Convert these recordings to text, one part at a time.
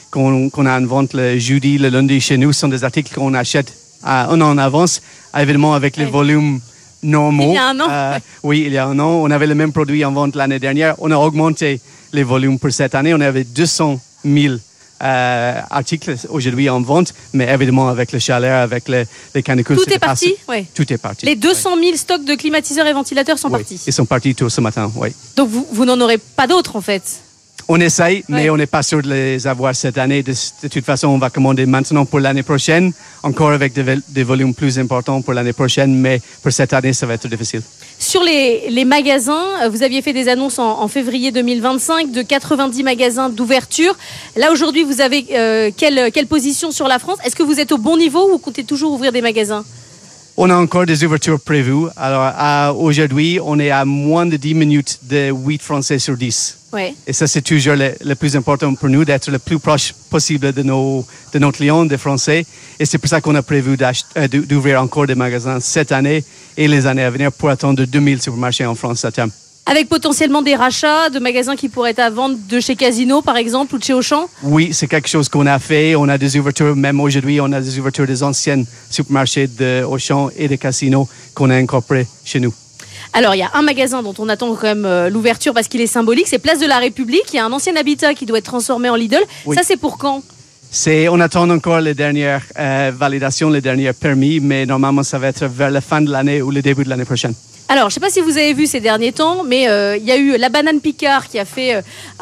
qu'on a en vente le jeudi, le lundi chez nous sont des articles qu'on achète un an en avance, évidemment avec les volumes normaux. Il y a un an. Oui, il y a un an. On avait le même produit en vente l'année dernière. On a augmenté les volumes pour cette année. On avait 200 000 articles aujourd'hui en vente, mais évidemment avec le chaleur, avec les canicules. Tout est parti. Oui. Tout est parti. Les 200 000 stocks de climatiseurs et ventilateurs sont partis. Ils sont partis tous ce matin, oui. Donc vous n'en aurez pas d'autres en fait. On essaye, mais on n'est pas sûr de les avoir cette année. De toute façon, on va commander maintenant pour l'année prochaine, encore avec des volumes plus importants pour l'année prochaine, mais pour cette année, ça va être difficile. Sur les magasins, vous aviez fait des annonces en février 2025 de 90 magasins d'ouverture. Là, aujourd'hui, vous avez quelle position sur la France? Est-ce que vous êtes au bon niveau ou vous comptez toujours ouvrir des magasins? On a encore des ouvertures prévues. Alors, aujourd'hui, on est à moins de 10 minutes de 8 Français sur 10. Ouais. Et ça, c'est toujours le plus important pour nous, d'être le plus proche possible de nos clients, des Français. Et c'est pour ça qu'on a prévu d'ouvrir encore des magasins cette année et les années à venir pour attendre 2000 supermarchés en France à terme. Avec potentiellement des rachats de magasins qui pourraient être à vendre de chez Casino, par exemple, ou de chez Auchan? Oui, c'est quelque chose qu'on a fait. On a des ouvertures, même aujourd'hui, on a des ouvertures des anciennes supermarchés de Auchan et de Casino qu'on a incorporés chez nous. Alors, il y a un magasin dont on attend quand même l'ouverture parce qu'il est symbolique, c'est Place de la République. Il y a un ancien habitat qui doit être transformé en Lidl. Oui. Ça, c'est pour quand? On attend encore les dernières validations, les derniers permis, mais normalement, ça va être vers la fin de l'année ou le début de l'année prochaine. Alors, je ne sais pas si vous avez vu ces derniers temps, mais il y a eu la banane Picard qui a fait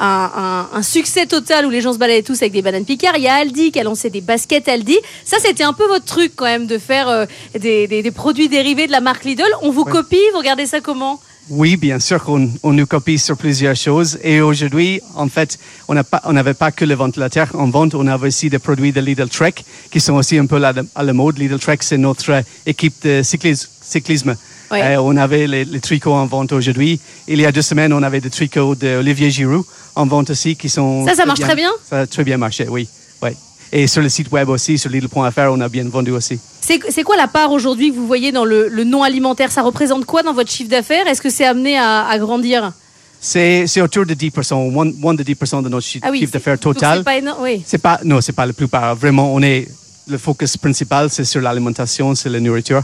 un succès total où les gens se baladaient tous avec des bananes Picard. Il y a Aldi qui a lancé des baskets Aldi. Ça, c'était un peu votre truc quand même de faire des produits dérivés de la marque Lidl. On vous copie, vous regardez ça comment? Oui, bien sûr qu'on nous copie sur plusieurs choses. Et aujourd'hui, en fait, on n'avait pas que le ventilateur en vente. On avait aussi des produits de Lidl Trek qui sont aussi un peu à la mode. Lidl Trek, c'est notre équipe de cyclisme. Oui. On avait les tricots en vente aujourd'hui. Il y a 2 semaines, on avait des tricots d'Olivier Giroud en vente aussi qui sont... Ça marche très bien? Ça a très bien marché, oui. Et sur le site web aussi, sur Lidl.fr, on a bien vendu aussi. C'est quoi la part aujourd'hui que vous voyez dans le non alimentaire? Ça représente quoi dans votre chiffre d'affaires? Est-ce que c'est amené à grandir? C'est autour de 10%, moins de 10% de notre chiffre d'affaires total. Donc c'est pas énorme, oui. C'est pas la plupart. Vraiment, le focus principal, c'est sur l'alimentation, c'est la nourriture.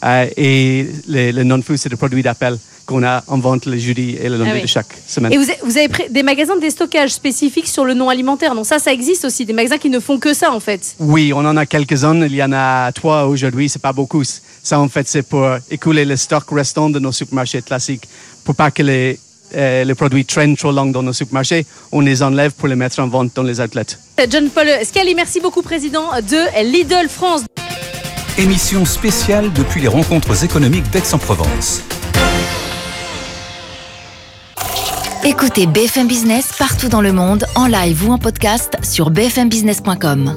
Et le non-food, c'est des produits d'appel qu'on a en vente le jeudi et le lundi de chaque semaine. Et vous avez des magasins de déstockage spécifiques sur le non alimentaire. Donc ça existe aussi, des magasins qui ne font que ça en fait. Oui, on en a quelques-uns. Il y en a 3 aujourd'hui, c'est pas beaucoup. Ça en fait, c'est pour écouler le stock restant de nos supermarchés classiques, pour pas que les produits traînent trop long dans nos supermarchés. On les enlève pour les mettre en vente dans les outlets. John-Paul Scali, merci beaucoup, président de Lidl France. Émission spéciale depuis les rencontres économiques d'Aix-en-Provence. Écoutez BFM Business partout dans le monde, en live ou en podcast sur bfmbusiness.com.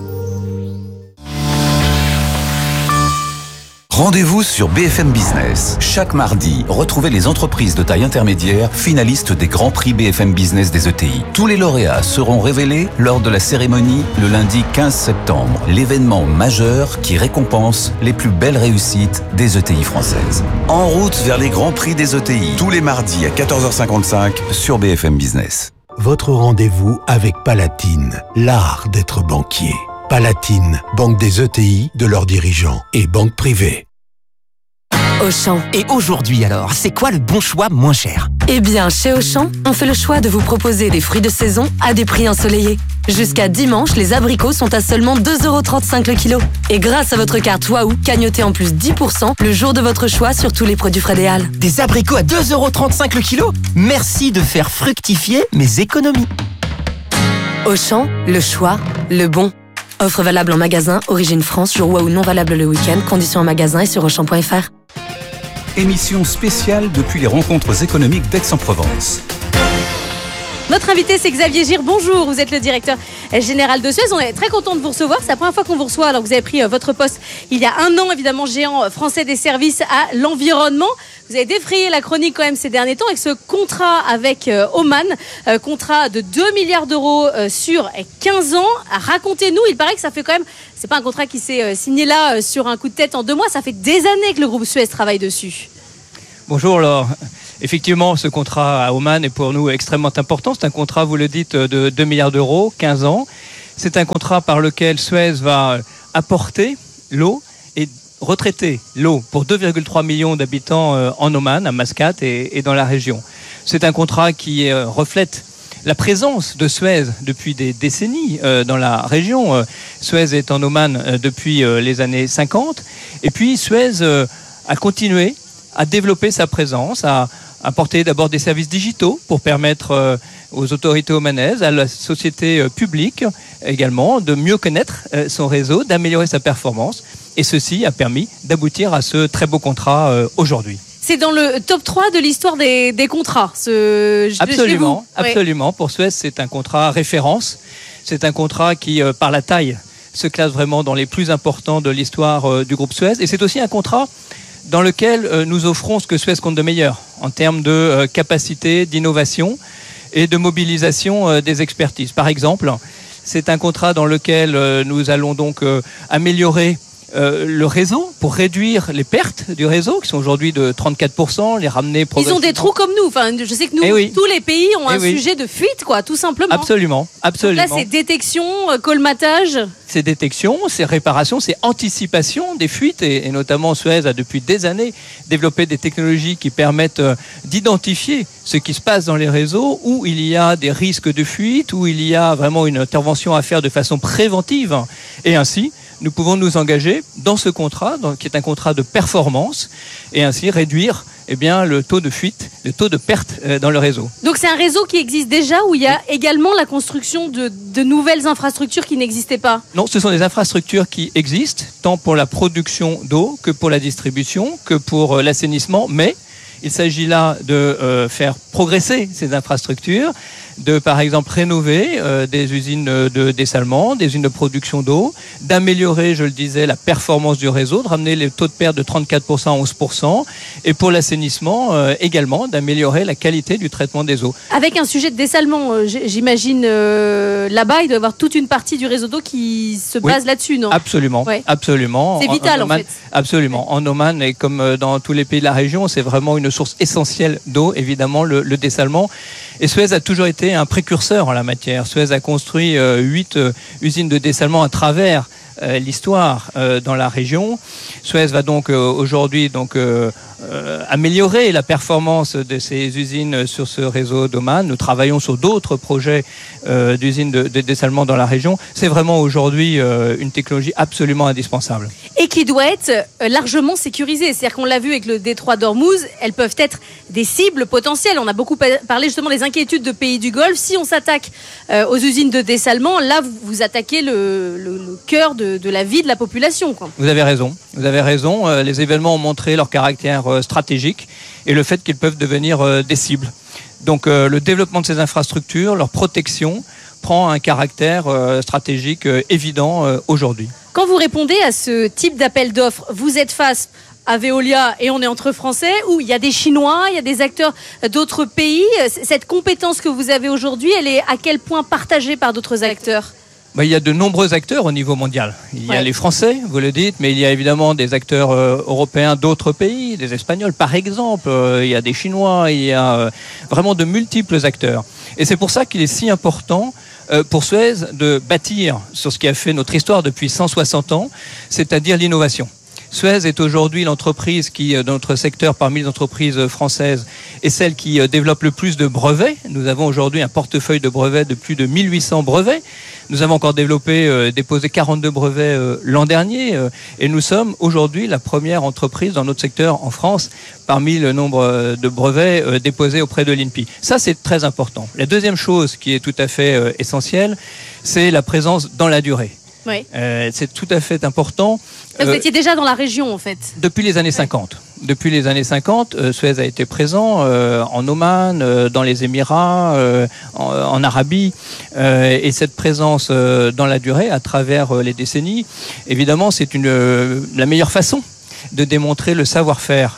Rendez-vous sur BFM Business. Chaque mardi, retrouvez les entreprises de taille intermédiaire finalistes des Grands Prix BFM Business des ETI. Tous les lauréats seront révélés lors de la cérémonie le lundi 15 septembre. L'événement majeur qui récompense les plus belles réussites des ETI françaises. En route vers les Grands Prix des ETI. Tous les mardis à 14h55 sur BFM Business. Votre rendez-vous avec Palatine, l'art d'être banquier. Palatine, banque des ETI, de leurs dirigeants et banque privée. Auchan. Et aujourd'hui alors, c'est quoi le bon choix moins cher? Eh bien, chez Auchan, on fait le choix de vous proposer des fruits de saison à des prix ensoleillés. Jusqu'à dimanche, les abricots sont à seulement 2,35 € le kilo. Et grâce à votre carte Waouh, cagnotez en plus 10% le jour de votre choix sur tous les produits Frédéal. Des abricots à 2,35 € le kilo? Merci de faire fructifier mes économies. Auchan, le choix, le bon. Offre valable en magasin, origine France, jour Waouh non valable le week-end, conditions en magasin et sur Auchan.fr. Émission spéciale depuis les rencontres économiques d'Aix-en-Provence. Notre invité, c'est Xavier Gir. Bonjour, vous êtes le directeur général de Suez. On est très content de vous recevoir. C'est la première fois qu'on vous reçoit. Alors, vous avez pris votre poste il y a 1 an, évidemment, géant français des services à l'environnement. Vous avez défrayé la chronique quand même ces derniers temps avec ce contrat avec Oman, contrat de 2 milliards d'euros sur 15 ans. Racontez-nous, il paraît que ça fait quand même, c'est pas un contrat qui s'est signé là sur un coup de tête en 2 mois, ça fait des années que le groupe Suez travaille dessus. Bonjour Laure. Effectivement, ce contrat à Oman est pour nous extrêmement important. C'est un contrat, vous le dites, de 2 milliards d'euros, 15 ans. C'est un contrat par lequel Suez va apporter l'eau et retraiter l'eau pour 2,3 millions d'habitants en Oman, à Mascate et dans la région. C'est un contrat qui reflète la présence de Suez depuis des décennies dans la région. Suez est en Oman depuis les années 50. Et puis Suez a continué à développer sa présence, à apporter d'abord des services digitaux pour permettre aux autorités omanaises, à la société publique également, de mieux connaître son réseau, d'améliorer sa performance. Et ceci a permis d'aboutir à ce très beau contrat aujourd'hui. C'est dans le top 3 de l'histoire des contrats. Absolument, absolument. Pour Suez, c'est un contrat référence. C'est un contrat qui, par la taille, se classe vraiment dans les plus importants de l'histoire du groupe Suez. Et c'est aussi un contrat dans lequel nous offrons ce que Suez compte de meilleur en termes de capacité, d'innovation et de mobilisation des expertises. Par exemple, c'est un contrat dans lequel nous allons donc améliorer le réseau pour réduire les pertes du réseau qui sont aujourd'hui de 34%, les ramener progressivement. Ils ont des trous comme nous. Enfin, je sais que nous, tous les pays ont un sujet de fuite, quoi, tout simplement. Absolument, absolument. Donc là, c'est détection, colmatage. C'est détection, c'est réparation, c'est anticipation des fuites et notamment Suez a depuis des années développé des technologies qui permettent d'identifier ce qui se passe dans les réseaux où il y a des risques de fuite, où il y a vraiment une intervention à faire de façon préventive et ainsi nous pouvons nous engager dans ce contrat, qui est un contrat de performance, et ainsi réduire le taux de fuite, le taux de perte dans le réseau. Donc c'est un réseau qui existe déjà, où il y a également la construction de nouvelles infrastructures qui n'existaient pas? Non, ce sont des infrastructures qui existent, tant pour la production d'eau que pour la distribution, que pour l'assainissement, mais il s'agit là de faire progresser ces infrastructures, de par exemple rénover des usines de dessalement, des usines de production d'eau, d'améliorer, je le disais, la performance du réseau, de ramener les taux de perte de 34% à 11%, et pour l'assainissement également, d'améliorer la qualité du traitement des eaux. Avec un sujet de dessalement, j'imagine là-bas, il doit y avoir toute une partie du réseau d'eau qui se base là-dessus, non? Absolument, absolument. C'est vital en Oman, fait. Absolument. En Oman, et comme dans tous les pays de la région, c'est vraiment une source essentielle d'eau, évidemment, le dessalement. Et Suez a toujours été un précurseur en la matière. Suez a construit 8 usines de dessalement à travers l'histoire dans la région. Suez va donc aujourd'hui améliorer la performance de ces usines sur ce réseau d'Oman. Nous travaillons sur d'autres projets d'usines de dessalement dans la région. C'est vraiment aujourd'hui une technologie absolument indispensable. Et qui doit être largement sécurisée. C'est-à-dire qu'on l'a vu avec le détroit d'Ormuz, elles peuvent être des cibles potentielles. On a beaucoup parlé justement des inquiétudes de pays du Golfe. Si on s'attaque aux usines de dessalement, là vous attaquez le cœur de la vie de la population, quoi. Vous avez raison. Les événements ont montré leur caractère stratégique et le fait qu'ils peuvent devenir des cibles. Donc le développement de ces infrastructures, leur protection prend un caractère stratégique évident aujourd'hui. Quand vous répondez à ce type d'appel d'offres, vous êtes face à Veolia et on est entre Français, où il y a des Chinois, il y a des acteurs d'autres pays. Cette compétence que vous avez aujourd'hui, elle est à quel point partagée par d'autres acteurs ? Il y a de nombreux acteurs au niveau mondial. Il y a les Français, vous le dites, mais il y a évidemment des acteurs européens d'autres pays, des Espagnols par exemple, il y a des Chinois, il y a vraiment de multiples acteurs. Et c'est pour ça qu'il est si important pour Suez de bâtir sur ce qui a fait notre histoire depuis 160 ans, c'est-à-dire l'innovation. Suez est aujourd'hui l'entreprise qui, dans notre secteur, parmi les entreprises françaises, est celle qui développe le plus de brevets. Nous avons aujourd'hui un portefeuille de brevets de plus de 1800 brevets. Nous avons encore déposé 42 brevets l'an dernier. Et nous sommes aujourd'hui la première entreprise dans notre secteur en France parmi le nombre de brevets déposés auprès de l'INPI. Ça, c'est très important. La deuxième chose qui est tout à fait essentielle, c'est la présence dans la durée. Oui. C'est tout à fait important. Vous étiez déjà dans la région, en fait. Depuis les années 50. Depuis les années 50, Suez a été présent en Oman, dans les Émirats, en Arabie. Et cette présence dans la durée, à travers les décennies, évidemment, c'est la meilleure façon de démontrer le savoir-faire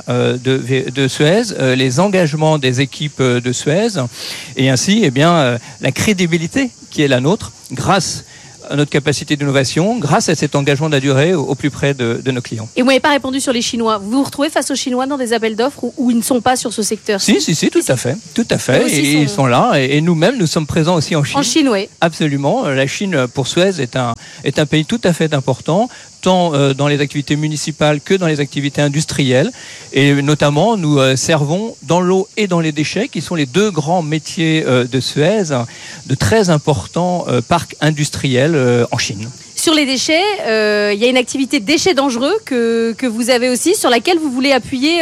de Suez, les engagements des équipes de Suez, et ainsi la crédibilité qui est la nôtre, grâce notre capacité d'innovation grâce à cet engagement de la durée au plus près de nos clients. Et vous m'avez pas répondu sur les Chinois. Vous vous retrouvez face aux Chinois dans des appels d'offres où ils ne sont pas sur ce secteur? Si, tout à fait. Et ils sont là. Et nous-mêmes, nous sommes présents aussi en Chine. En Chine, oui. Absolument. La Chine, pour Suez, est un pays tout à fait important, tant dans les activités municipales que dans les activités industrielles. Et notamment, nous servons dans l'eau et dans les déchets, qui sont les deux grands métiers de Suez, de très importants parcs industriels en Chine. Sur les déchets, il y a une activité déchets dangereux que vous avez aussi, sur laquelle vous voulez appuyer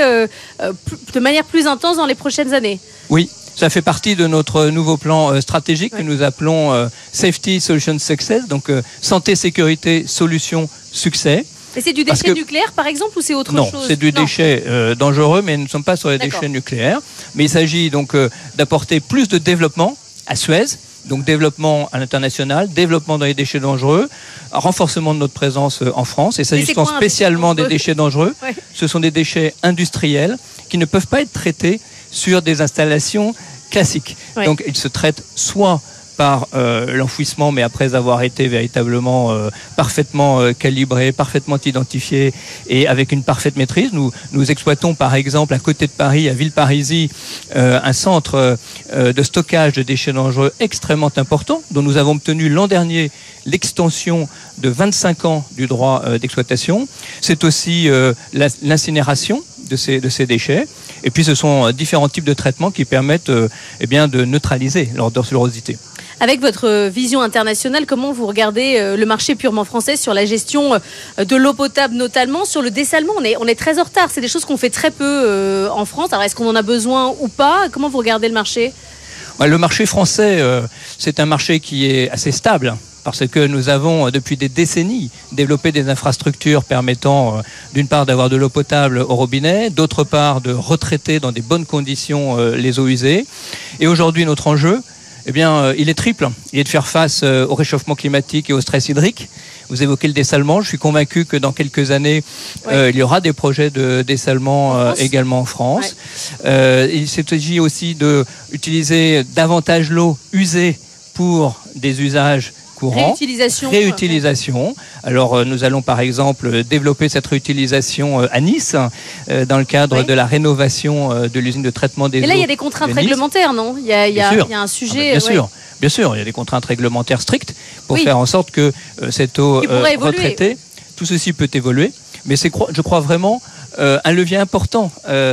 de manière plus intense dans les prochaines années. Oui. Ça fait partie de notre nouveau plan stratégique que nous appelons Safety Solution Success, donc santé, sécurité, solution, succès. Et c'est du déchet nucléaire, par exemple, ou c'est autre chose? Non, c'est du déchet dangereux, mais nous ne sommes pas sur les déchets nucléaires. Mais il s'agit donc d'apporter plus de développement à Suez, donc développement à l'international, développement dans les déchets dangereux, renforcement de notre présence en France. Et s'agissant spécialement des déchets dangereux, ce sont des déchets industriels qui ne peuvent pas être traités sur des installations classiques. Oui. Donc ils se traitent soit par l'enfouissement, mais après avoir été véritablement parfaitement calibrés, parfaitement identifiés et avec une parfaite maîtrise. Nous exploitons par exemple à côté de Paris, à Villeparisis, un centre de stockage de déchets dangereux extrêmement important, dont nous avons obtenu l'an dernier l'extension de 25 ans du droit d'exploitation. C'est aussi l'incinération de ces déchets. Et puis ce sont différents types de traitements qui permettent de neutraliser leur dangerosité. Avec votre vision internationale, comment vous regardez le marché purement français sur la gestion de l'eau potable, notamment sur le dessalement? On est très en retard. C'est des choses qu'on fait très peu en France. Alors, est-ce qu'on en a besoin ou pas? Comment vous regardez le marché? Le marché français, c'est un marché qui est assez stable, parce que nous avons, depuis des décennies, développé des infrastructures permettant, d'une part, d'avoir de l'eau potable au robinet, d'autre part, de retraiter dans des bonnes conditions les eaux usées. Et aujourd'hui, notre enjeu, il est triple. Il est de faire face au réchauffement climatique et au stress hydrique. Vous évoquez le dessalement. Je suis convaincu que dans quelques années, il y aura des projets de dessalement également en France. Ouais. Il s'agit aussi d'utiliser davantage l'eau usée pour des usages courants. Réutilisation. Alors, nous allons par exemple développer cette réutilisation à Nice, dans le cadre de la rénovation de l'usine de traitement des eaux. Et là, il y a des contraintes réglementaires, non? Il y a un sujet. Bien sûr, il y a des contraintes réglementaires strictes pour faire en sorte que cette eau retraitée, tout ceci peut évoluer. Mais c'est, je crois vraiment, un levier important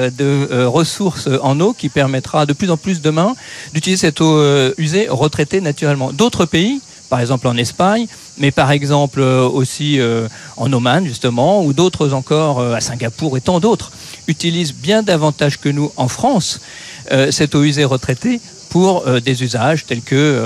de ressources en eau qui permettra de plus en plus demain d'utiliser cette eau usée retraitée naturellement. D'autres pays, par exemple en Espagne, mais par exemple aussi en Oman justement, ou d'autres encore à Singapour et tant d'autres, utilisent bien davantage que nous en France cette eau usée retraitée pour des usages tels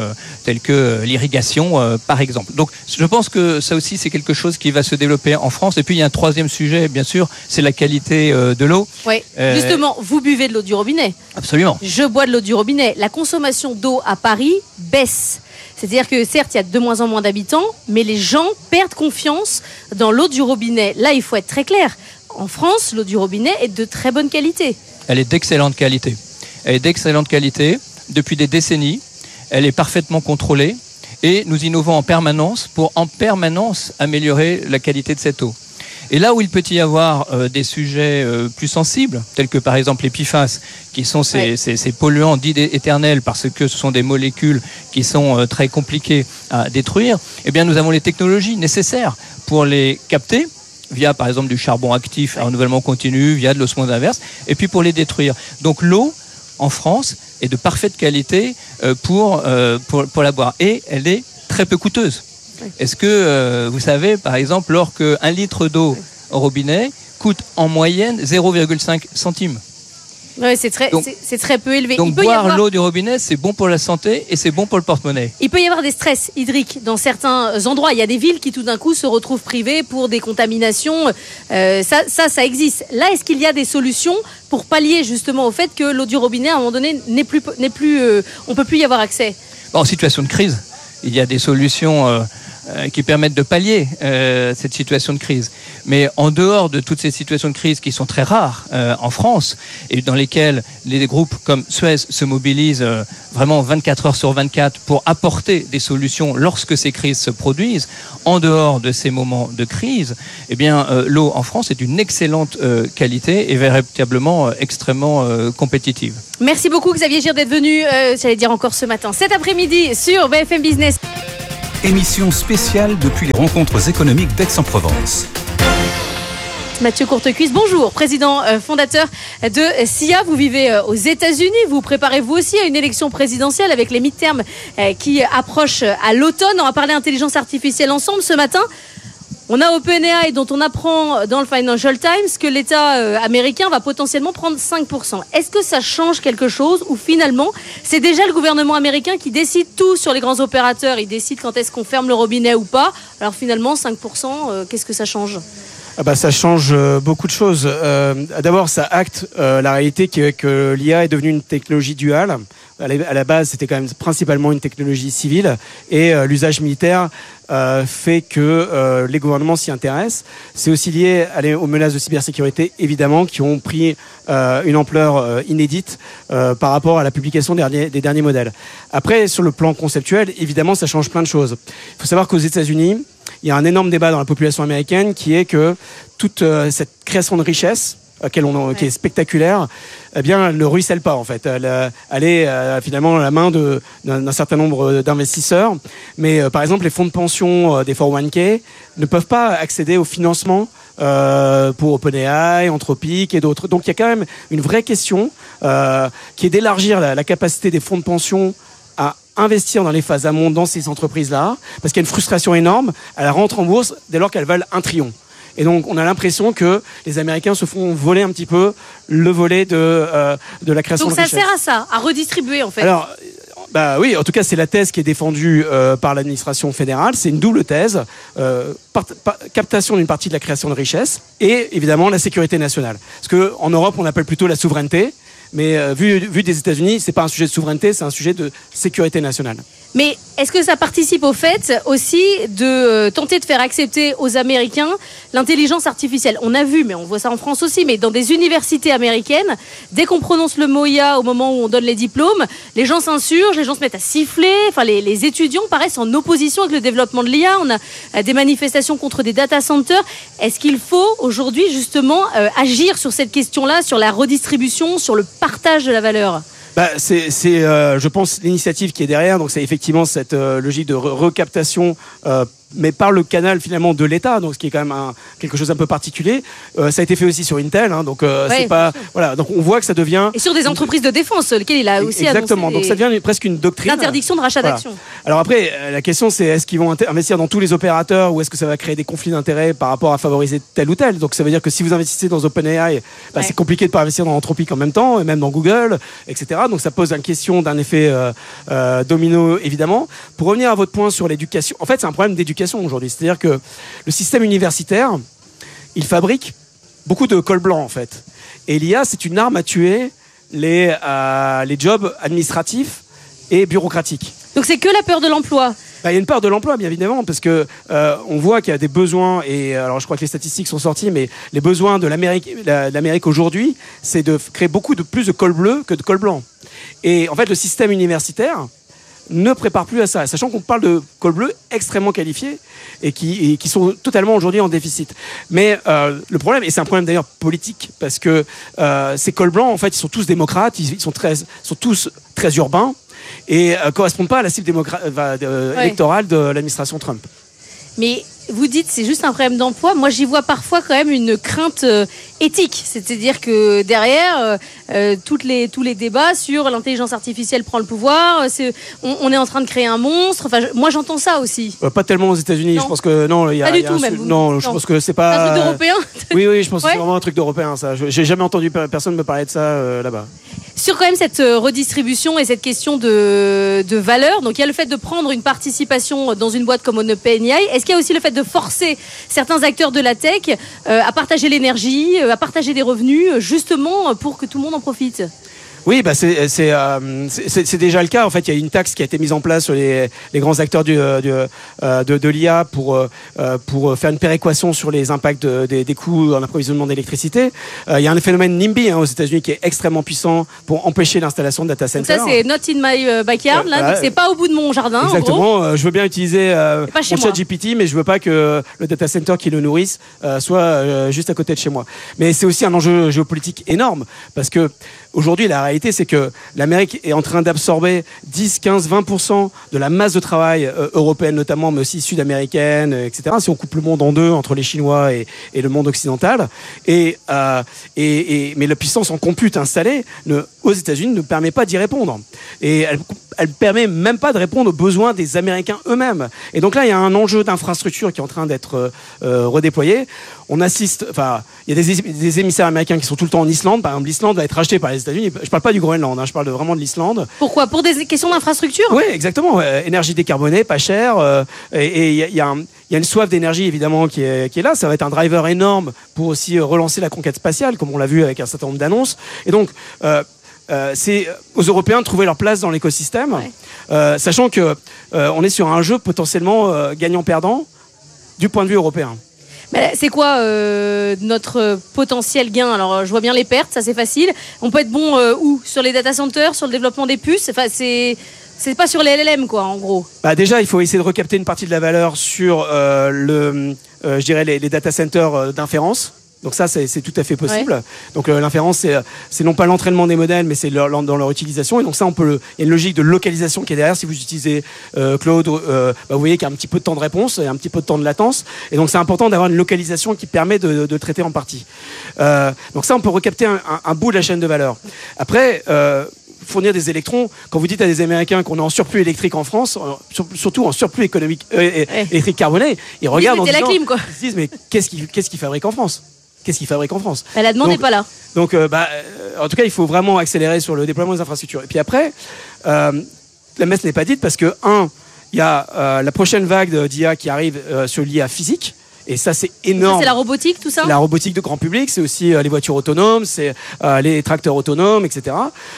que l'irrigation par exemple. Donc je pense que ça aussi c'est quelque chose qui va se développer en France. Et puis il y a un troisième sujet bien sûr, c'est la qualité de l'eau. Oui, justement, vous buvez de l'eau du robinet. Absolument. Je bois de l'eau du robinet. La consommation d'eau à Paris baisse. C'est-à-dire que certes, il y a de moins en moins d'habitants, mais les gens perdent confiance dans l'eau du robinet. Là, il faut être très clair. En France, l'eau du robinet est de très bonne qualité. Elle est d'excellente qualité. Depuis des décennies. Elle est parfaitement contrôlée et nous innovons en permanence pour en permanence améliorer la qualité de cette eau. Et là où il peut y avoir des sujets plus sensibles, tels que par exemple les PFAS, qui sont ces polluants dits éternels parce que ce sont des molécules qui sont très compliquées à détruire, nous avons les technologies nécessaires pour les capter, via par exemple du charbon actif à renouvellement continu, via de l'osmose inverse, et puis pour les détruire. Donc l'eau, en France, est de parfaite qualité pour la boire. Et elle est très peu coûteuse. Est-ce que vous savez, par exemple, alors qu'un litre d'eau au robinet coûte en moyenne 0,5 centimes? Oui, c'est très peu élevé. Donc boire l'eau du robinet, c'est bon pour la santé et c'est bon pour le porte-monnaie. Il peut y avoir des stress hydriques dans certains endroits. Il y a des villes qui tout d'un coup se retrouvent privées pour des contaminations. Ça existe. Là, est-ce qu'il y a des solutions pour pallier justement au fait que l'eau du robinet, à un moment donné, on peut plus y avoir accès? En situation de crise, il y a des solutions qui permettent de pallier cette situation de crise. Mais en dehors de toutes ces situations de crise qui sont très rares en France et dans lesquelles les groupes comme Suez se mobilisent vraiment 24 heures sur 24 pour apporter des solutions lorsque ces crises se produisent, en dehors de ces moments de crise, eh bien, l'eau en France est d'une excellente qualité et véritablement extrêmement compétitive. Merci beaucoup Xavier Gire d'être venu, j'allais dire encore ce matin, cet après-midi sur BFM Business. Émission spéciale depuis les rencontres économiques d'Aix-en-Provence. Mathieu Courtecuisse, bonjour, président fondateur de SIA. Vous vivez aux États-Unis, vous préparez vous aussi à une élection présidentielle avec les midterms qui approchent à l'automne. On va parler intelligence artificielle ensemble ce matin. On a OpenAI dont on apprend dans le Financial Times que l'État américain va potentiellement prendre 5%. Est-ce que ça change quelque chose ou finalement c'est déjà le gouvernement américain qui décide tout sur les grands opérateurs, il décide quand est-ce qu'on ferme le robinet ou pas. Alors finalement 5%, qu'est-ce que ça change ? Ça change beaucoup de choses. D'abord, ça acte la réalité que l'IA est devenue une technologie duale. À la base, c'était quand même principalement une technologie civile et l'usage militaire fait que les gouvernements s'y intéressent. C'est aussi lié aux menaces de cybersécurité, évidemment, qui ont pris une ampleur inédite par rapport à la publication des derniers modèles. Après, sur le plan conceptuel, évidemment, ça change plein de choses. Il faut savoir qu'aux États-Unis, il y a un énorme débat dans la population américaine qui est que toute cette création de richesse qui est spectaculaire, eh bien, elle ne ruisselle pas en fait. Elle est finalement à la main d'un certain nombre d'investisseurs. Mais par exemple, les fonds de pension des 401k ne peuvent pas accéder au financement pour OpenAI, Anthropic et d'autres. Donc il y a quand même une vraie question qui est d'élargir la capacité des fonds de pension à investir dans les phases amont dans ces entreprises-là, parce qu'il y a une frustration énorme. Elles rentrent en bourse dès lors qu'elles veulent un trillion. Et donc, on a l'impression que les Américains se font voler un petit peu le volet de la création de richesse. Donc ça sert à ça, à redistribuer en fait. Alors, oui, en tout cas, c'est la thèse qui est défendue par l'administration fédérale. C'est une double thèse. Captation d'une partie de la création de richesse et évidemment la sécurité nationale. Parce qu'en Europe, on appelle plutôt la souveraineté. Mais vu des États-Unis, c'est pas un sujet de souveraineté, c'est un sujet de sécurité nationale. Mais est-ce que ça participe au fait aussi de tenter de faire accepter aux Américains l'intelligence artificielle ? On a vu, mais on voit ça en France aussi, mais dans des universités américaines, dès qu'on prononce le mot IA au moment où on donne les diplômes, les gens s'insurgent, les gens se mettent à siffler. Enfin, les étudiants paraissent en opposition avec le développement de l'IA. On a des manifestations contre des data centers. Est-ce qu'il faut aujourd'hui justement agir sur cette question-là, sur la redistribution, sur le partage de la valeur ? C'est je pense, l'initiative qui est derrière. Donc, c'est effectivement cette logique de recaptation, mais par le canal finalement de l'État. Donc, ce qui est quand même quelque chose d'un peu particulier. Ça a été fait aussi sur Intel. Donc, c'est pas voilà. Donc, on voit que ça devient et sur des entreprises de défense, lesquelles il a aussi exactement. Donc, ça devient presque une doctrine. L'interdiction de rachat d'actions. Alors après, la question c'est est-ce qu'ils vont investir dans tous les opérateurs ou est-ce que ça va créer des conflits d'intérêts par rapport à favoriser tel ou tel. Donc, ça veut dire que si vous investissez dans OpenAI, c'est compliqué de pas investir dans Anthropic en même temps, et même dans Google, etc. Donc ça pose une question d'un effet domino, évidemment. Pour revenir à votre point sur l'éducation, en fait, c'est un problème d'éducation aujourd'hui. C'est-à-dire que le système universitaire, il fabrique beaucoup de cols blancs, en fait. Et l'IA, c'est une arme à tuer les jobs administratifs et bureaucratiques. Donc c'est que la peur de l'emploi. Il y a une peur de l'emploi, bien évidemment, parce que on voit qu'il y a des besoins, et alors je crois que les statistiques sont sorties, mais les besoins de l'Amérique aujourd'hui, c'est de créer plus de cols bleus que de cols blancs. Et en fait, le système universitaire ne prépare plus à ça, sachant qu'on parle de cols bleus extrêmement qualifiés et qui sont totalement aujourd'hui en déficit. Mais le problème, et c'est un problème d'ailleurs politique, parce que ces cols blancs, en fait, ils sont tous démocrates, ils sont tous très urbains, et correspondent pas à la cible électorale de l'administration Trump. Mais vous dites c'est juste un problème d'emploi. Moi, j'y vois parfois quand même une crainte éthique. C'est-à-dire que derrière, tous les débats sur l'intelligence artificielle prend le pouvoir, on est en train de créer un monstre. Enfin, moi, j'entends ça aussi. Pas tellement aux États-Unis. Je pense que non. Pas du tout même. Non, je pense que c'est pas un truc d'européen. Oui, je pense que c'est vraiment un truc d'européen. Ça, j'ai jamais entendu personne me parler de ça là-bas. Sur quand même cette redistribution et cette question de valeur, donc il y a le fait de prendre une participation dans une boîte comme OpenAI. Est-ce qu'il y a aussi le fait de forcer certains acteurs de la tech à partager l'énergie, à partager des revenus, justement pour que tout le monde en profite ? Oui, c'est déjà le cas. En fait, il y a une taxe qui a été mise en place sur les grands acteurs de l'IA pour faire une péréquation sur les impacts des coûts en approvisionnement d'électricité. Il y a un phénomène NIMBY aux États-Unis qui est extrêmement puissant pour empêcher l'installation de data centers. Donc ça, c'est not in my backyard, donc c'est pas au bout de mon jardin. Exactement. En gros. Je veux bien utiliser mon ChatGPT, mais je veux pas que le data center qui le nourrisse soit juste à côté de chez moi. Mais c'est aussi un enjeu géopolitique énorme parce que aujourd'hui, la réalité, c'est que l'Amérique est en train d'absorber 10, 15, 20% de la masse de travail européenne notamment, mais aussi sud-américaine, etc. Si on coupe le monde en deux entre les Chinois et le monde occidental, mais la puissance en compute installée aux États-Unis ne permet pas d'y répondre. Et elle permet même pas de répondre aux besoins des Américains eux-mêmes. Et donc là, il y a un enjeu d'infrastructure qui est en train d'être redéployé. On assiste, il y a des émissaires américains qui sont tout le temps en Islande. Par exemple, l'Islande va être rachetée par les États-Unis. Je parle pas du Groenland, je parle vraiment de l'Islande. Pourquoi ? Pour des questions d'infrastructure ? Oui, exactement. Énergie décarbonée, pas chère. Et il y a une soif d'énergie évidemment qui est là. Ça va être un driver énorme pour aussi relancer la conquête spatiale, comme on l'a vu avec un certain nombre d'annonces. Et donc, c'est aux Européens de trouver leur place dans l'écosystème, sachant que on est sur un jeu potentiellement gagnant-perdant du point de vue européen. C'est quoi notre potentiel gain ? Alors, je vois bien les pertes, ça c'est facile. On peut être bon où ? Sur les data centers, sur le développement des puces ? Enfin, c'est pas sur les LLM, quoi, en gros. Déjà, il faut essayer de recapter une partie de la valeur sur je dirais les data centers d'inférence. Donc ça, c'est tout à fait possible. Ouais. Donc l'inférence, c'est non pas l'entraînement des modèles, mais c'est dans leur utilisation. Et donc ça, il y a une logique de localisation qui est derrière. Si vous utilisez Claude, vous voyez qu'il y a un petit peu de temps de réponse et un petit peu de temps de latence. Et donc c'est important d'avoir une localisation qui permet de traiter en partie. Donc ça, on peut recapter un bout de la chaîne de valeur. Après, fournir des électrons, quand vous dites à des Américains qu'on est en surplus électrique en France, surtout en surplus économique électrique carboné, ils regardent en disant, ils se disent mais qu'est-ce qu'ils fabriquent en France ? Qu'est-ce qu'ils fabriquent en France ? La demande n'est pas là. Donc, en tout cas, il faut vraiment accélérer sur le déploiement des infrastructures. Et puis après, la messe n'est pas dite parce que, il y a la prochaine vague d'IA qui arrive sur l'IA physique. Et ça, c'est énorme. C'est la robotique, tout ça ? La robotique de grand public, c'est aussi les voitures autonomes, c'est les tracteurs autonomes, etc.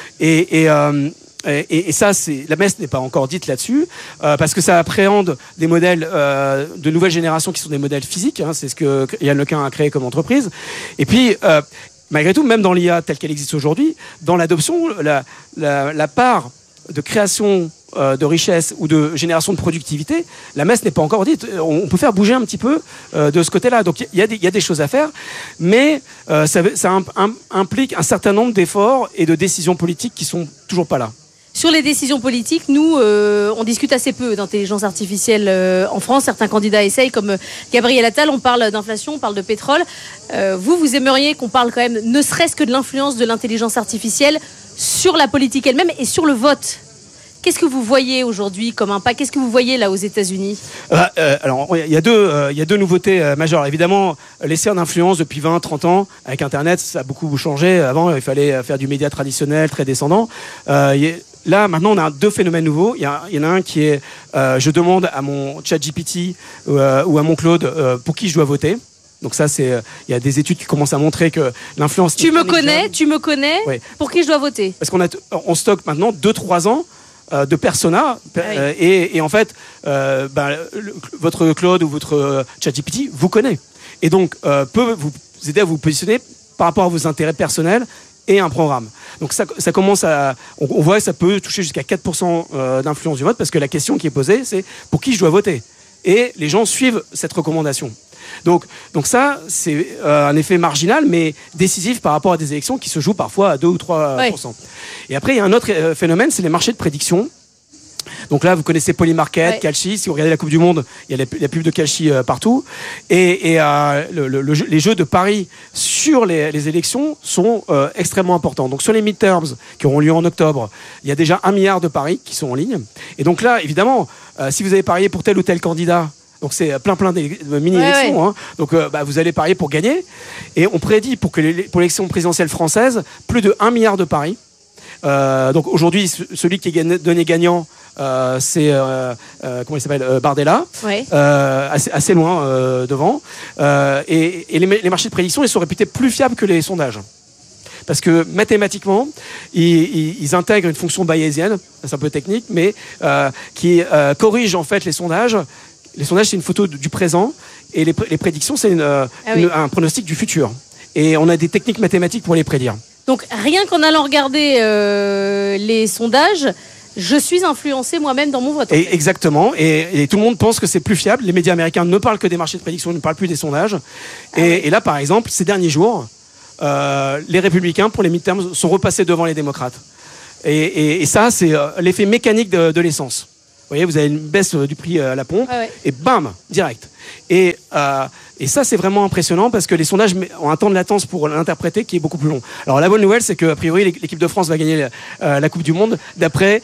Et ça, la messe n'est pas encore dite là-dessus, parce que ça appréhende des modèles de nouvelle génération qui sont des modèles physiques. C'est ce que Yann Lequin a créé comme entreprise. Et puis, malgré tout, même dans l'IA telle qu'elle existe aujourd'hui, dans l'adoption, la part de création de richesse ou de génération de productivité, la messe n'est pas encore dite. On peut faire bouger un petit peu de ce côté-là. Donc il y a des choses à faire, mais ça implique un certain nombre d'efforts et de décisions politiques qui sont toujours pas là. Sur les décisions politiques, nous, on discute assez peu d'intelligence artificielle en France. Certains candidats essayent, comme Gabriel Attal, on parle d'inflation, on parle de pétrole. Vous aimeriez qu'on parle quand même, ne serait-ce que de l'influence de l'intelligence artificielle sur la politique elle-même et sur le vote. Qu'est-ce que vous voyez aujourd'hui comme impact ? Qu'est-ce que vous voyez là aux États-Unis ? Alors, il y a deux nouveautés majeures. Évidemment, les sphères d'influence depuis 20-30 ans, avec Internet, ça a beaucoup changé. Avant, il fallait faire du média traditionnel, très descendant. Là, maintenant, on a deux phénomènes nouveaux. Il y en a un qui est je demande à mon ChatGPT ou à mon Claude pour qui je dois voter. Donc ça, il y a des études qui commencent à montrer que l'influence... Tu me connais, oui. Pour qui je dois voter ? Parce qu'on stocke maintenant 2-3 ans de persona, et en fait, votre Claude ou votre ChatGPT vous connaît. Et donc, peut vous aider à vous positionner par rapport à vos intérêts personnels et un programme. Donc ça commence à... On voit que ça peut toucher jusqu'à 4% d'influence du vote, parce que la question qui est posée, c'est pour qui je dois voter ? Et les gens suivent cette recommandation. Donc ça, c'est un effet marginal, mais décisif par rapport à des élections qui se jouent parfois à 2 ou 3%. Ouais. Et après, il y a un autre phénomène, c'est les marchés de prédiction. Donc là, vous connaissez Polymarket, ouais. Kalshi. Si vous regardez la Coupe du Monde, il y a la pub de Kalshi partout. Et les jeux de paris sur les élections sont extrêmement importants. Donc sur les midterms qui auront lieu en octobre, il y a déjà 1 milliard de paris qui sont en ligne. Et donc là, évidemment, si vous avez parié pour tel ou tel candidat, donc c'est plein de mini-élections, ouais. Donc vous allez parier pour gagner. Et on prédit pour l'élection présidentielle française plus de 1 milliard de paris. Donc aujourd'hui, celui qui est donné gagnant, c'est comment il s'appelle, Bardella, ouais. assez loin devant. Et les marchés de prédiction, ils sont réputés plus fiables que les sondages. parce que mathématiquement, ils intègrent une fonction bayésienne, c'est un peu technique, mais qui corrige en fait les sondages. Les sondages, c'est une photo du présent, et les prédictions, c'est un pronostic du futur. Et on a des techniques mathématiques pour les prédire. Donc rien qu'en allant regarder les sondages, je suis influencé moi-même dans mon vote. Exactement. Et tout le monde pense que c'est plus fiable. Les médias américains ne parlent que des marchés de prédiction, ne parlent plus des sondages. Et là, par exemple, ces derniers jours, les républicains, pour les midterms, sont repassés devant les démocrates. Et ça, c'est l'effet mécanique de l'essence. Vous voyez, vous avez une baisse du prix à la pompe, et bam, direct. Et ça, c'est vraiment impressionnant parce que les sondages ont un temps de latence pour l'interpréter qui est beaucoup plus long. Alors la bonne nouvelle, c'est qu'a priori, l'équipe de France va gagner la Coupe du Monde d'après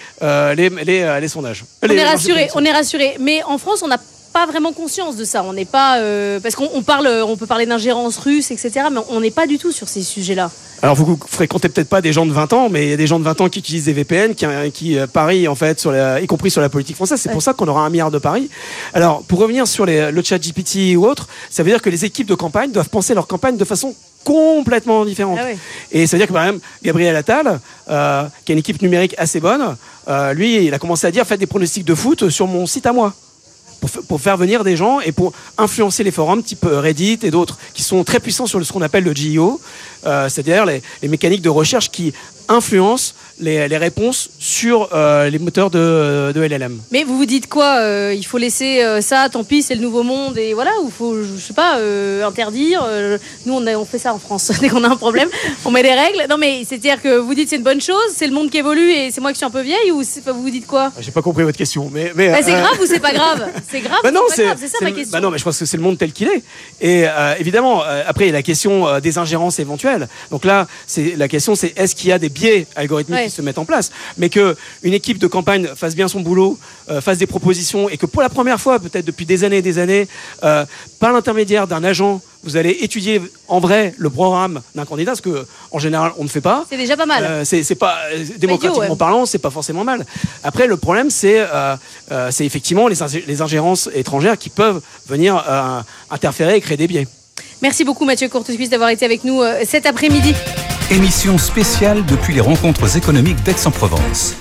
les sondages. On est rassuré. Mais en France, on n'a pas vraiment conscience de ça. On n'est pas parce qu'on peut parler d'ingérence russe, etc. Mais on n'est pas du tout sur ces sujets-là. Alors vous fréquentez peut-être pas des gens de 20 ans, mais il y a des gens de 20 ans qui utilisent des VPN, qui parient en fait y compris sur la politique française. C'est pour ça qu'on aura 1 milliard de paris. Alors pour revenir sur le chat GPT ou autre, ça veut dire que les équipes de campagne doivent penser leur campagne de façon complètement différente. Et ça veut dire que par exemple Gabriel Attal, qui a une équipe numérique assez bonne, lui il a commencé à dire faites des pronostics de foot sur mon site à moi. Pour faire venir des gens et pour influencer les forums type Reddit et d'autres qui sont très puissants sur ce qu'on appelle le GEO, c'est-à-dire les mécaniques de recherche qui influencent les réponses sur les moteurs de LLM. Mais vous dites quoi il faut laisser ça, tant pis, c'est le nouveau monde et voilà, ou faut, je sais pas, interdire nous on fait ça en France, dès qu'on a un problème, on met des règles. Non mais c'est-à-dire que vous dites c'est une bonne chose, c'est le monde qui évolue et c'est moi qui suis un peu vieille, ou vous dites quoi? J'ai pas compris votre question, mais c'est grave ou c'est pas grave? C'est grave ou c'est pas grave? C'est ça ma question. Bah non, mais je pense que c'est le monde tel qu'il est. Et évidemment, après il y a la question des ingérences éventuelles. Donc là, la question c'est est-ce qu'il y a des biais algorithmiques qui se mettent en place, mais que une équipe de campagne fasse bien son boulot, fasse des propositions, et que pour la première fois, peut-être depuis des années et des années, par l'intermédiaire d'un agent, vous allez étudier en vrai le programme d'un candidat, ce que en général on ne fait pas. C'est déjà pas mal. C'est pas démocratiquement parlant, c'est pas forcément mal. Après, le problème c'est effectivement les ingérences étrangères qui peuvent venir interférer et créer des biais. Merci beaucoup Mathieu Courtecuisse d'avoir été avec nous cet après-midi. Émission spéciale depuis les rencontres économiques d'Aix-en-Provence.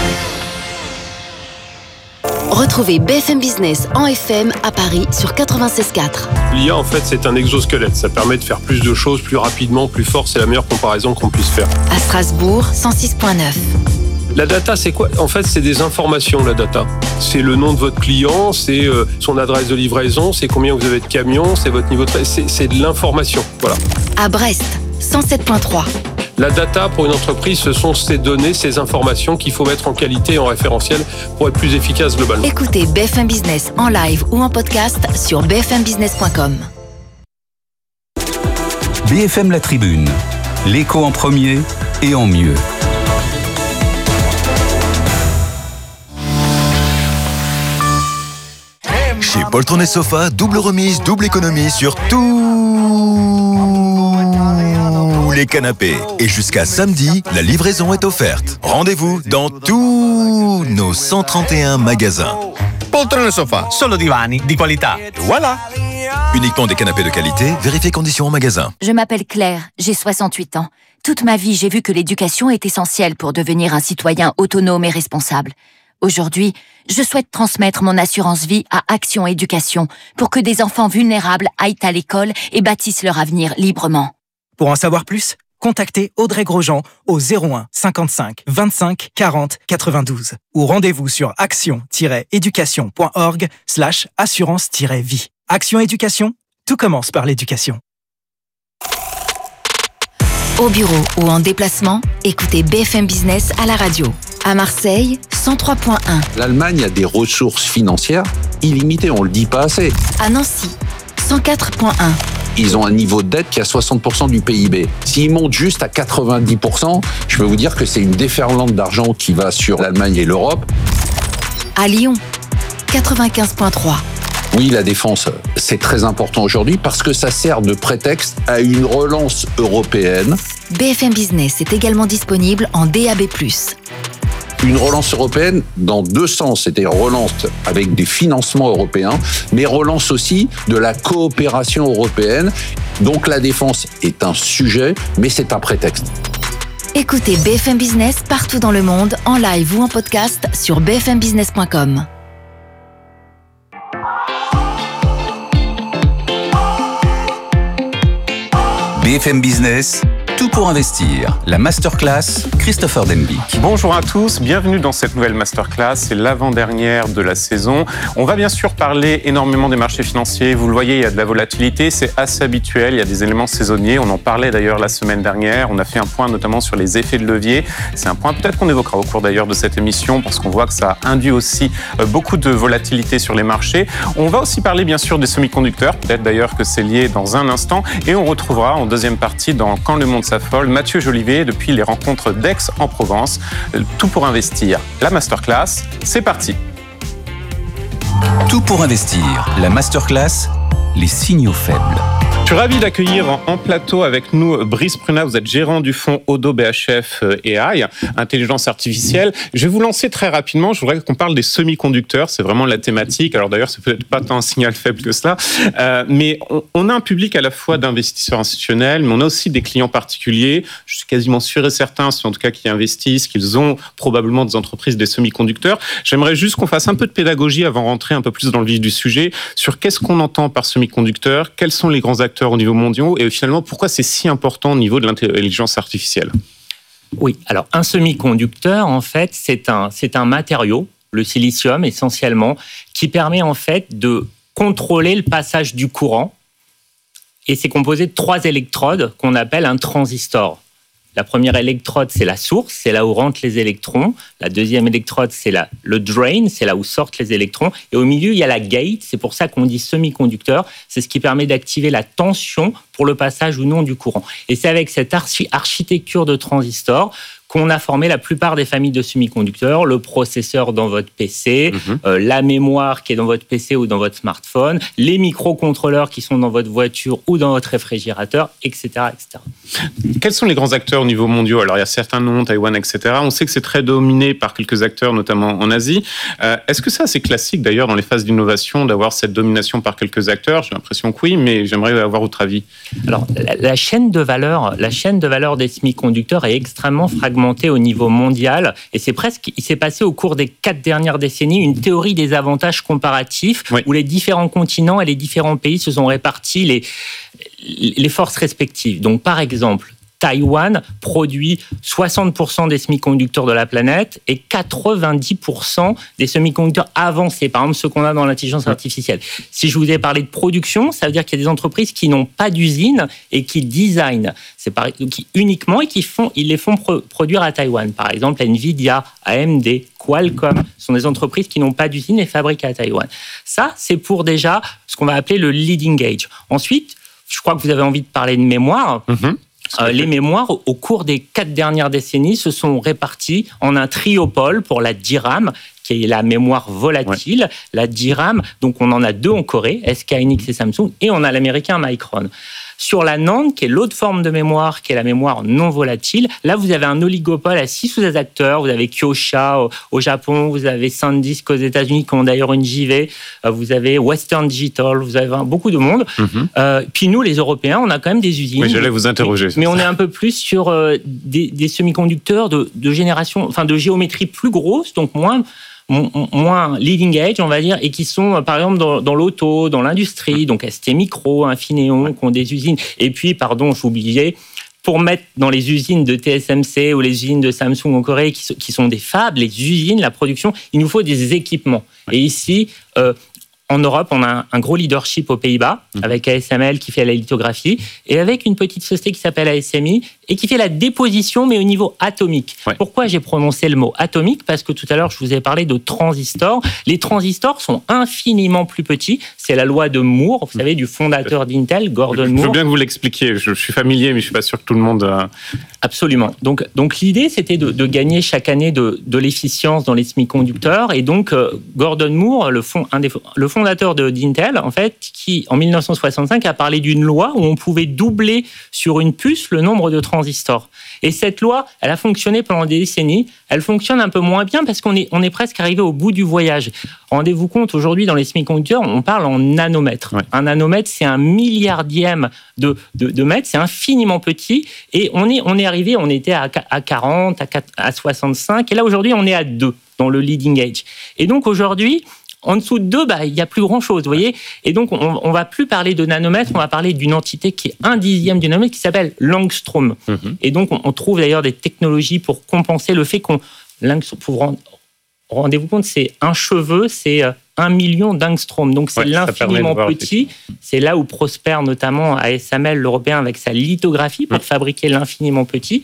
Retrouvez BFM Business en FM à Paris sur 96.4. L'IA, en fait, c'est un exosquelette. Ça permet de faire plus de choses plus rapidement, plus fort. C'est la meilleure comparaison qu'on puisse faire. À Strasbourg, 106.9. La data, c'est quoi? En fait, c'est des informations, la data. C'est le nom de votre client, c'est son adresse de livraison, c'est combien vous avez de camions, c'est votre niveau de... C'est de l'information, voilà. À Brest, 107.3. La data, pour une entreprise, ce sont ces données, ces informations qu'il faut mettre en qualité et en référentiel pour être plus efficace globalement. Écoutez BFM Business en live ou en podcast sur bfmbusiness.com. BFM La Tribune, l'écho en premier et en mieux. Chez Poltron et Sofa, double remise, double économie sur tous les canapés. Et jusqu'à samedi, la livraison est offerte. Rendez-vous dans tous nos 131 magasins. Poltron et Sofa, solo divani di qualità. Voilà. Uniquement des canapés de qualité, vérifiez conditions en magasin. Je m'appelle Claire, j'ai 68 ans. Toute ma vie, j'ai vu que l'éducation est essentielle pour devenir un citoyen autonome et responsable. Aujourd'hui, je souhaite transmettre mon assurance vie à Action Éducation pour que des enfants vulnérables aillent à l'école et bâtissent leur avenir librement. Pour en savoir plus, contactez Audrey Grosjean au 01 55 25 40 92 ou rendez-vous sur action-éducation.org/assurance-vie. Action Éducation, tout commence par l'éducation. Au bureau ou en déplacement, écoutez BFM Business à la radio. À Marseille, 103.1. L'Allemagne a des ressources financières illimitées, on le dit pas assez. À Nancy, 104.1. Ils ont un niveau de dette qui est à 60% du PIB. S'ils montent juste à 90%, je peux vous dire que c'est une déferlante d'argent qui va sur l'Allemagne et l'Europe. À Lyon, 95.3. Oui, la défense, c'est très important aujourd'hui parce que ça sert de prétexte à une relance européenne. BFM Business est également disponible en DAB+. Une relance européenne dans deux sens, c'est-à-dire relance avec des financements européens, mais relance aussi de la coopération européenne. Donc la défense est un sujet, mais c'est un prétexte. Écoutez BFM Business partout dans le monde, en live ou en podcast sur bfmbusiness.com. BFM Business, tout pour investir. La masterclass, Christopher Denbick. Bonjour à tous, bienvenue dans cette nouvelle masterclass. C'est l'avant-dernière de la saison. On va bien sûr parler énormément des marchés financiers. Vous le voyez, il y a de la volatilité, c'est assez habituel. Il y a des éléments saisonniers. On en parlait d'ailleurs la semaine dernière. On a fait un point notamment sur les effets de levier. C'est un point peut-être qu'on évoquera au cours d'ailleurs de cette émission parce qu'on voit que ça induit aussi beaucoup de volatilité sur les marchés. On va aussi parler bien sûr des semi-conducteurs. Peut-être d'ailleurs que c'est lié dans un instant. Et on retrouvera en deuxième partie dans Quand le monde s'affole, Mathieu Jolivet depuis les rencontres d'Aix en Provence. Tout pour investir. La masterclass, c'est parti. Tout pour investir. La masterclass, les signaux faibles. Je suis ravi d'accueillir en plateau avec nous Brice Prunat. Vous êtes gérant du fonds Odo BHF AI, intelligence artificielle. Je vais vous lancer très rapidement. Je voudrais qu'on parle des semi-conducteurs. C'est vraiment la thématique. Alors d'ailleurs, c'est peut-être pas tant un signal faible que cela. Mais on a un public à la fois d'investisseurs institutionnels, mais on a aussi des clients particuliers. Je suis quasiment sûr et certain, en tout cas qui investissent, qu'ils ont probablement des entreprises des semi-conducteurs. J'aimerais juste qu'on fasse un peu de pédagogie avant de rentrer un peu plus dans le vif du sujet sur qu'est-ce qu'on entend par semi-conducteur, quels sont les grands acteurs au niveau mondial et finalement pourquoi c'est si important au niveau de l'intelligence artificielle. Oui, alors un semi-conducteur en fait c'est un matériau, le silicium essentiellement, qui permet en fait de contrôler le passage du courant et c'est composé de 3 électrodes qu'on appelle un transistor. La première électrode, c'est la source, c'est là où rentrent les électrons. La deuxième électrode, c'est le drain, c'est là où sortent les électrons. Et au milieu, il y a la gate, c'est pour ça qu'on dit semi-conducteur. C'est ce qui permet d'activer la tension pour le passage ou non du courant. Et c'est avec cette architecture de transistor qu'on a formé la plupart des familles de semi-conducteurs, le processeur dans votre PC, la mémoire qui est dans votre PC ou dans votre smartphone, les microcontrôleurs qui sont dans votre voiture ou dans votre réfrigérateur, etc., etc. Quels sont les grands acteurs au niveau mondial ? Alors, il y a certains noms, Taïwan, etc. On sait que c'est très dominé par quelques acteurs, notamment en Asie. Est-ce que c'est assez classique, d'ailleurs, dans les phases d'innovation, d'avoir cette domination par quelques acteurs ? J'ai l'impression que oui, mais j'aimerais avoir votre avis. Alors, la chaîne de valeur des semi-conducteurs est extrêmement fragmentée au niveau mondial et il s'est passé au cours des 4 dernières décennies une théorie des avantages comparatifs où les différents continents et les différents pays se sont répartis les forces respectives. Donc par exemple, Taïwan produit 60% des semi-conducteurs de la planète et 90% des semi-conducteurs avancés, par exemple ceux qu'on a dans l'intelligence artificielle. Si je vous ai parlé de production, ça veut dire qu'il y a des entreprises qui n'ont pas d'usine et qui designent uniquement et ils les font produire à Taïwan. Par exemple, Nvidia, AMD, Qualcomm sont des entreprises qui n'ont pas d'usine et fabriquent à Taïwan. Ça, c'est pour déjà ce qu'on va appeler le leading edge. Ensuite, je crois que vous avez envie de parler de mémoire. Les mémoires, au cours des 4 dernières décennies, se sont réparties en un triopole pour la DRAM, qui est la mémoire volatile. La DRAM, donc on en a 2 en Corée, SK Hynix et Samsung, et on a l'américain Micron. Sur la NAND, qui est l'autre forme de mémoire, qui est la mémoire non volatile, là, vous avez un oligopole à 6 ou 7 acteurs. Vous avez Kyosha au Japon, vous avez SanDisk aux États-Unis, qui ont d'ailleurs une JV, vous avez Western Digital, vous avez beaucoup de monde. Puis nous, les Européens, on a quand même des usines. Oui, j'allais vous interroger. Mais on est un peu plus sur des semi-conducteurs de génération, enfin de géométrie plus grosse, donc moins leading edge, on va dire, et qui sont, par exemple, dans l'auto, dans l'industrie, donc STMicro, Infineon, qui ont des usines. Et puis, j'oubliais, pour mettre dans les usines de TSMC ou les usines de Samsung en Corée, qui sont des fabs, les usines, la production, il nous faut des équipements. Et ici, en Europe, on a un gros leadership aux Pays-Bas, avec ASML qui fait la lithographie, et avec une petite société qui s'appelle ASMI, et qui fait la déposition, mais au niveau atomique. Pourquoi j'ai prononcé le mot atomique ? Parce que tout à l'heure, je vous ai parlé de transistors. Les transistors sont infiniment plus petits. C'est la loi de Moore, vous savez, du fondateur d'Intel, Gordon Moore. Je veux bien que vous l'expliquiez. Je suis familier, mais je ne suis pas sûr que tout le monde... Absolument. Donc l'idée, c'était de gagner chaque année de l'efficience dans les semi-conducteurs. Et donc, Gordon Moore, le fondateur d'Intel, en fait, qui, en 1965, a parlé d'une loi où on pouvait doubler sur une puce le nombre de transistors. Et cette loi, elle a fonctionné pendant des décennies. Elle fonctionne un peu moins bien parce qu'on est presque arrivé au bout du voyage. Rendez-vous compte, aujourd'hui, dans les semi-conducteurs, on parle en nanomètres. Ouais. Un nanomètre, c'est 1 milliardième de mètre, c'est infiniment petit. Et on est arrivé, on était à 40, à 65, et là, aujourd'hui, on est à 2 dans le leading edge. Et donc, aujourd'hui, en dessous de 2, il n'y a plus grand-chose, vous voyez. Et donc, on ne va plus parler de nanomètres, on va parler d'une entité qui est 1/10 du nanomètre, qui s'appelle l'angstrom. Et donc, on trouve d'ailleurs des technologies pour compenser le fait qu'on... Rendez-vous compte, c'est un cheveu, c'est 1 million d'angstroms. Donc, c'est l'infiniment petit. C'est là où prospère notamment ASML, l'européen, avec sa lithographie pour fabriquer l'infiniment petit.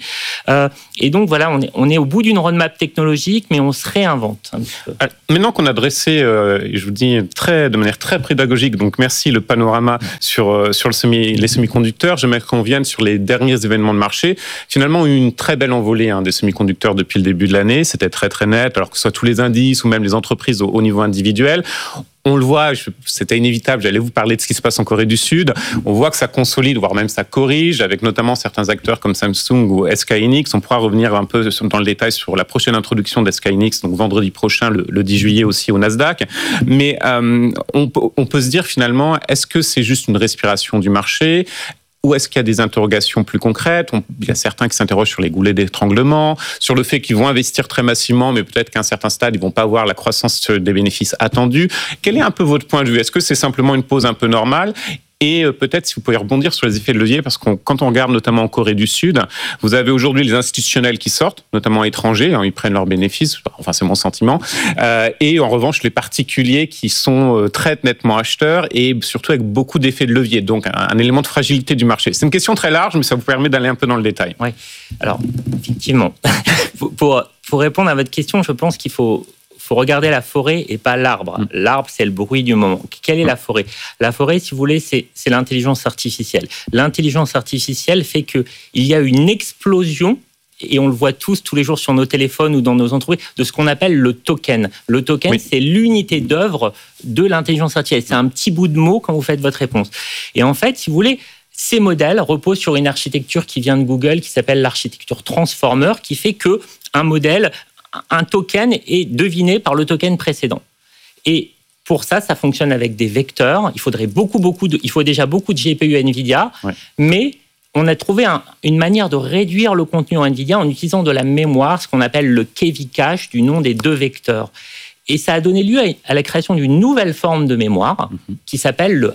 Et donc, voilà, on est au bout d'une roadmap technologique, mais on se réinvente un petit peu. Maintenant qu'on a dressé, je vous dis, de manière très pédagogique, donc merci, le panorama sur les semi-conducteurs, j'aimerais qu'on vienne sur les derniers événements de marché. Finalement, on a eu une très belle envolée des semi-conducteurs depuis le début de l'année. C'était très, très net, alors que ce soit tous les indices ou même les entreprises au niveau individuel. On le voit, c'était inévitable, j'allais vous parler de ce qui se passe en Corée du Sud. On voit que ça consolide, voire même ça corrige, avec notamment certains acteurs comme Samsung ou SK Hynix. On pourra revenir un peu dans le détail sur la prochaine introduction d'SK Hynix, donc vendredi prochain, le 10 juillet aussi au Nasdaq. Mais on peut se dire finalement, est-ce que c'est juste une respiration du marché ? Ou est-ce qu'il y a des interrogations plus concrètes ? Il y a certains qui s'interrogent sur les goulets d'étranglement, sur le fait qu'ils vont investir très massivement, mais peut-être qu'à un certain stade, ils ne vont pas avoir la croissance des bénéfices attendus. Quel est un peu votre point de vue ? Est-ce que c'est simplement une pause un peu normale ? Et peut-être si vous pouvez rebondir sur les effets de levier, parce que quand on regarde notamment en Corée du Sud, vous avez aujourd'hui les institutionnels qui sortent, notamment étrangers, ils prennent leurs bénéfices, enfin c'est mon sentiment, et en revanche les particuliers qui sont très nettement acheteurs et surtout avec beaucoup d'effets de levier, donc un élément de fragilité du marché. C'est une question très large, mais ça vous permet d'aller un peu dans le détail. Oui, alors effectivement, pour répondre à votre question, je pense qu'il faut regarder la forêt et pas l'arbre. L'arbre, c'est le bruit du moment. Quelle est la forêt ? La forêt, si vous voulez, c'est l'intelligence artificielle. L'intelligence artificielle fait qu'il y a une explosion, et on le voit tous les jours sur nos téléphones ou dans nos entreprises, de ce qu'on appelle le token. Le token, c'est l'unité d'œuvre de l'intelligence artificielle. C'est un petit bout de mot quand vous faites votre réponse. Et en fait, si vous voulez, ces modèles reposent sur une architecture qui vient de Google, qui s'appelle l'architecture Transformer, qui fait qu'un modèle, un token est deviné par le token précédent. Et pour ça fonctionne avec des vecteurs. Il faudrait il faut déjà beaucoup de GPU NVIDIA, mais on a trouvé une manière de réduire le contenu en NVIDIA en utilisant de la mémoire, ce qu'on appelle le KV cache, du nom des 2 vecteurs. Et ça a donné lieu à la création d'une nouvelle forme de mémoire qui s'appelle le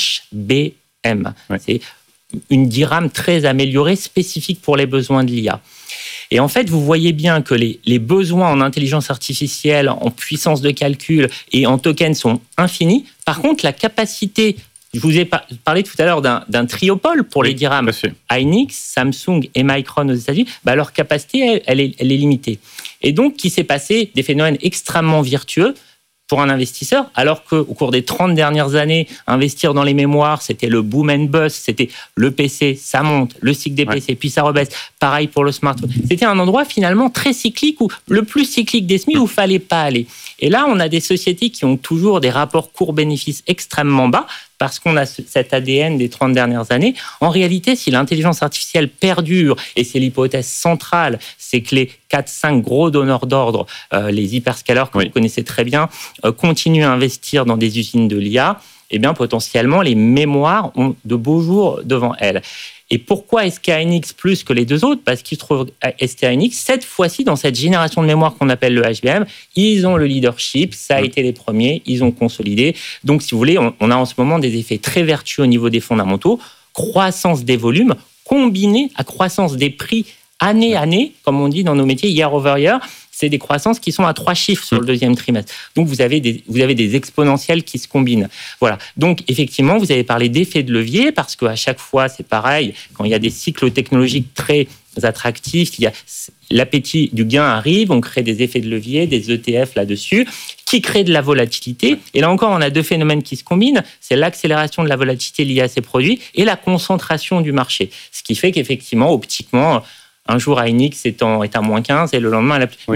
HBM. C'est une DRAM très améliorée, spécifique pour les besoins de l'IA. Et en fait, vous voyez bien que les besoins en intelligence artificielle, en puissance de calcul et en tokens sont infinis. Par contre, la capacité, je vous ai parlé tout à l'heure d'un triopole pour les DRAM, Hynix, Samsung et Micron aux États-Unis, leur capacité, elle est limitée. Et donc, qui s'est passé des phénomènes extrêmement virtueux pour un investisseur, alors qu'au cours des 30 dernières années, investir dans les mémoires, c'était le boom and bust, c'était le PC, ça monte, le cycle des PC, puis ça rebaisse. Pareil pour le smartphone. C'était un endroit finalement très cyclique, le plus cyclique des SMI, où il ne fallait pas aller. Et là, on a des sociétés qui ont toujours des rapports cours-bénéfices extrêmement bas, parce qu'on a cet ADN des 30 dernières années. En réalité, si l'intelligence artificielle perdure, et c'est l'hypothèse centrale, c'est que les 4-5 gros donneurs d'ordre, les hyperscalers que vous connaissez très bien, continuent à investir dans des usines de l'IA, eh bien potentiellement, les mémoires ont de beaux jours devant elles. Et pourquoi SK Hynix plus que les 2 autres ? Parce qu'ils trouvent SK Hynix, cette fois-ci, dans cette génération de mémoire qu'on appelle le HBM, ils ont le leadership, ça a été les premiers, ils ont consolidé. Donc, si vous voulez, on a en ce moment des effets très vertueux au niveau des fondamentaux, croissance des volumes, combinée à croissance des prix année, comme on dit dans nos métiers, year over year. C'est des croissances qui sont à 3 chiffres sur le 2e trimestre. Donc, vous avez des exponentielles qui se combinent. Voilà. Donc, effectivement, vous avez parlé d'effet de levier parce qu'à chaque fois, c'est pareil. Quand il y a des cycles technologiques très attractifs, l'appétit du gain arrive, on crée des effets de levier, des ETF là-dessus, qui créent de la volatilité. Et là encore, on a 2 phénomènes qui se combinent. C'est l'accélération de la volatilité liée à ces produits et la concentration du marché. Ce qui fait qu'effectivement, optiquement, un jour, Hynix est à moins 15 et le lendemain, mais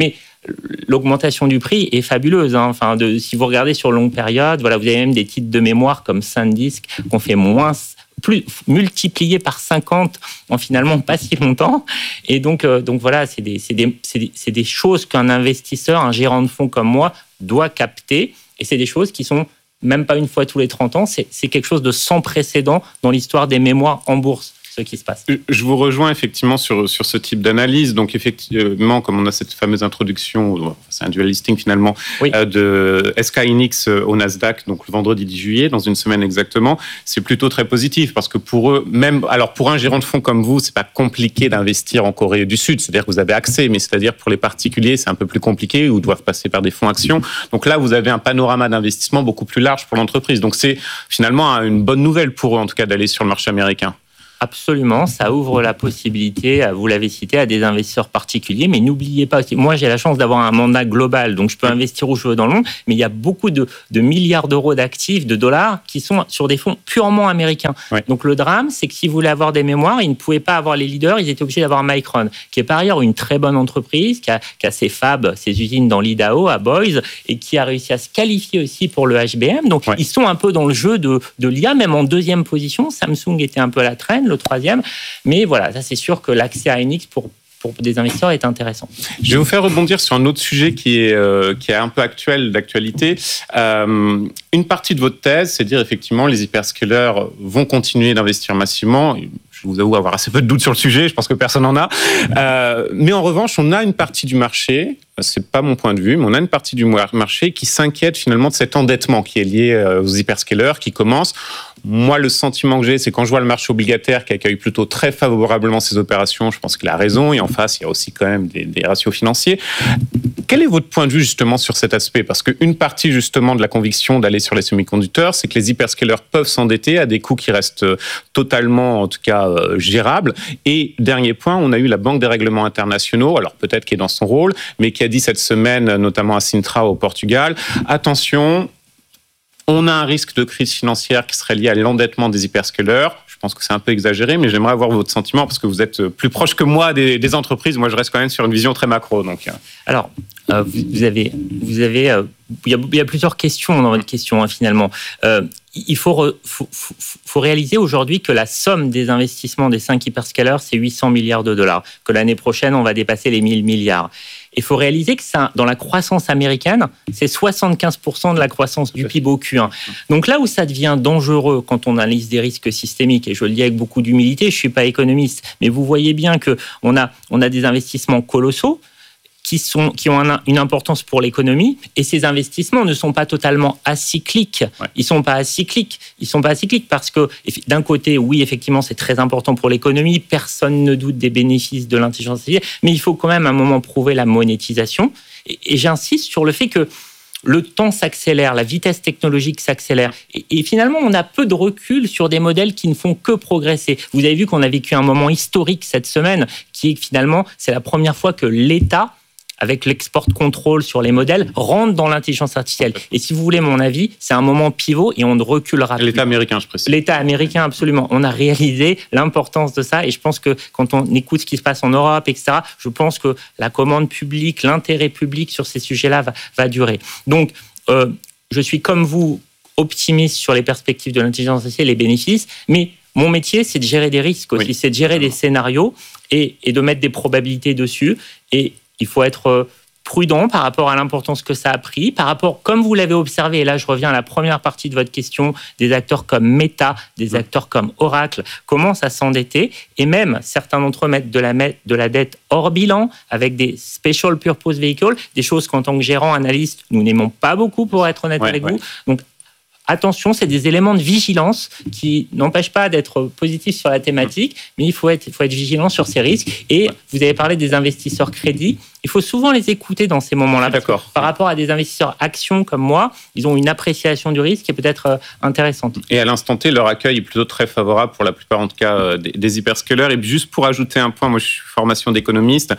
l'augmentation du prix est fabuleuse. Enfin, si vous regardez sur longue période, voilà, vous avez même des titres de mémoire comme SanDisk qu'on fait plus multiplié par 50 en finalement pas si longtemps. Et donc voilà, c'est des choses qu'un investisseur, un gérant de fonds comme moi, doit capter. Et c'est des choses qui sont même pas une fois tous les 30 ans. C'est quelque chose de sans précédent dans l'histoire des mémoires en bourse. Ce qui se passe. Je vous rejoins effectivement sur ce type d'analyse. Donc effectivement, comme on a cette fameuse introduction, c'est un dual listing finalement, de SK Hynix au Nasdaq, donc le vendredi 10 juillet, dans une semaine exactement, c'est plutôt très positif parce que pour eux, même, alors pour un gérant de fonds comme vous, c'est pas compliqué d'investir en Corée du Sud, c'est-à-dire que vous avez accès, mais c'est-à-dire pour les particuliers, c'est un peu plus compliqué ou doivent passer par des fonds actions. Donc là, vous avez un panorama d'investissement beaucoup plus large pour l'entreprise. Donc c'est finalement une bonne nouvelle pour eux, en tout cas, d'aller sur le marché américain. Absolument, ça ouvre la possibilité, vous l'avez cité, à des investisseurs particuliers, mais n'oubliez pas aussi, moi j'ai la chance d'avoir un mandat global, donc je peux investir où je veux dans le monde, mais il y a beaucoup de milliards d'euros d'actifs, de dollars, qui sont sur des fonds purement américains. Ouais. Donc le drame, c'est que si vous voulez avoir des mémoires, ils ne pouvaient pas avoir les leaders, ils étaient obligés d'avoir Micron, qui est par ailleurs une très bonne entreprise, qui a ses fabs, ses usines dans l'Idaho, à Boise, et qui a réussi à se qualifier aussi pour le HBM. Donc ils sont un peu dans le jeu de l'IA, même en deuxième position. Samsung était un peu à la traîne, le troisième. Mais voilà, ça c'est sûr que l'accès à Hynix pour des investisseurs est intéressant. Je vais vous faire rebondir sur un autre sujet qui est un peu d'actualité. Une partie de votre thèse, c'est de dire effectivement les hyperscalers vont continuer d'investir massivement. Je vous avoue avoir assez peu de doutes sur le sujet, je pense que personne n'en a. Mais en revanche, on a une partie du marché, c'est pas mon point de vue, mais on a une partie du marché qui s'inquiète finalement de cet endettement qui est lié aux hyperscalers qui commence. Moi, le sentiment que j'ai, c'est quand je vois le marché obligataire qui accueille plutôt très favorablement ces opérations, je pense qu'il a raison. Et en face, il y a aussi quand même des ratios financiers. Quel est votre point de vue justement sur cet aspect ? Parce qu'une partie justement de la conviction d'aller sur les semi-conducteurs, c'est que les hyperscalers peuvent s'endetter à des coûts qui restent totalement, en tout cas, gérables. Et dernier point, on a eu la Banque des règlements internationaux, alors peut-être qui est dans son rôle, mais qui a dit cette semaine, notamment à Sintra au Portugal, attention, on a un risque de crise financière qui serait lié à l'endettement des hyperscalers. Je pense que c'est un peu exagéré, mais j'aimerais avoir votre sentiment parce que vous êtes plus proche que moi des entreprises. Moi, je reste quand même sur une vision très macro. Donc. Alors, il y a plusieurs questions dans votre question, finalement. Il faut réaliser aujourd'hui que la somme des investissements des 5 hyperscalers, c'est 800 milliards de dollars. Que l'année prochaine, on va dépasser les 1000 milliards. Il faut réaliser que ça, dans la croissance américaine, c'est 75% de la croissance du PIB au Q1. Donc là où ça devient dangereux quand on analyse des risques systémiques, et je le dis avec beaucoup d'humilité, je ne suis pas économiste, mais vous voyez bien qu'on a des investissements colossaux qui ont une importance pour l'économie, et ces investissements ne sont pas totalement acycliques. Ouais. Ils sont pas acycliques parce que d'un côté, oui, effectivement, c'est très important pour l'économie. Personne ne doute des bénéfices de l'intelligence artificielle, mais il faut quand même à un moment prouver la monétisation. Et j'insiste sur le fait que le temps s'accélère, la vitesse technologique s'accélère. Et finalement, on a peu de recul sur des modèles qui ne font que progresser. Vous avez vu qu'on a vécu un moment historique cette semaine, qui est que finalement, c'est la première fois que l'État, avec l'export control sur les modèles, rentre dans l'intelligence artificielle. Et si vous voulez mon avis, c'est un moment pivot et on ne reculera plus. L'État américain, je précise. L'État américain, absolument. On a réalisé l'importance de ça et je pense que quand on écoute ce qui se passe en Europe, etc., je pense que la commande publique, l'intérêt public sur ces sujets-là va durer. Donc, je suis comme vous optimiste sur les perspectives de l'intelligence artificielle et les bénéfices, mais mon métier, c'est de gérer des risques aussi, c'est de gérer des scénarios et de mettre des probabilités dessus. Et il faut être prudent par rapport à l'importance que ça a pris, par rapport, comme vous l'avez observé, et là je reviens à la première partie de votre question, des acteurs comme Meta, des acteurs comme Oracle commencent à s'endetter, et même certains d'entre eux mettent de la dette hors bilan, avec des special purpose vehicles, des choses qu'en tant que gérant, analyste, nous n'aimons pas beaucoup pour être honnête avec vous. Donc, attention, c'est des éléments de vigilance qui n'empêchent pas d'être positifs sur la thématique, mais il faut être vigilant sur ces risques. Et vous avez parlé des investisseurs crédits. Il faut souvent les écouter dans ces moments-là. D'accord. Par rapport à des investisseurs actions comme moi, ils ont une appréciation du risque qui est peut-être intéressante. Et à l'instant T, leur accueil est plutôt très favorable pour la plupart, en tout cas, des hyperscalers. Et juste pour ajouter un point, moi je suis formation d'économiste,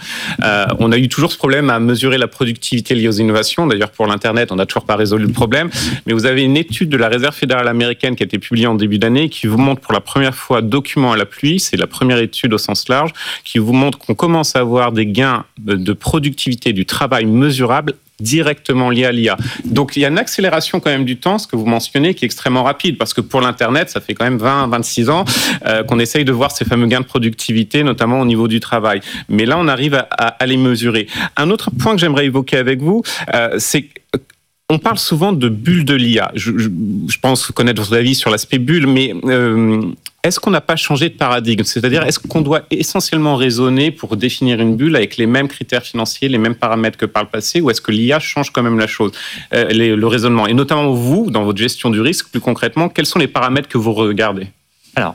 on a eu toujours ce problème à mesurer la productivité liée aux innovations. D'ailleurs, pour l'Internet, on n'a toujours pas résolu le problème. Mais vous avez une étude de la Réserve fédérale américaine qui a été publiée en début d'année qui vous montre pour la première fois document à la pluie, c'est la première étude au sens large, qui vous montre qu'on commence à avoir des gains de productivité productivité du travail mesurable directement lié à l'IA. Donc, il y a une accélération quand même du temps, ce que vous mentionnez, qui est extrêmement rapide, parce que pour l'Internet, ça fait quand même 20-26 ans qu'on essaye de voir ces fameux gains de productivité, notamment au niveau du travail. Mais là, on arrive à les mesurer. Un autre point que j'aimerais évoquer avec vous, c'est... On parle souvent de bulle de l'IA. Je pense connaître votre avis sur l'aspect bulle, mais est-ce qu'on n'a pas changé de paradigme ? C'est-à-dire, est-ce qu'on doit essentiellement raisonner pour définir une bulle avec les mêmes critères financiers, les mêmes paramètres que par le passé, ou est-ce que l'IA change quand même la chose, le raisonnement ? Et notamment vous, dans votre gestion du risque, plus concrètement, quels sont les paramètres que vous regardez ? Alors,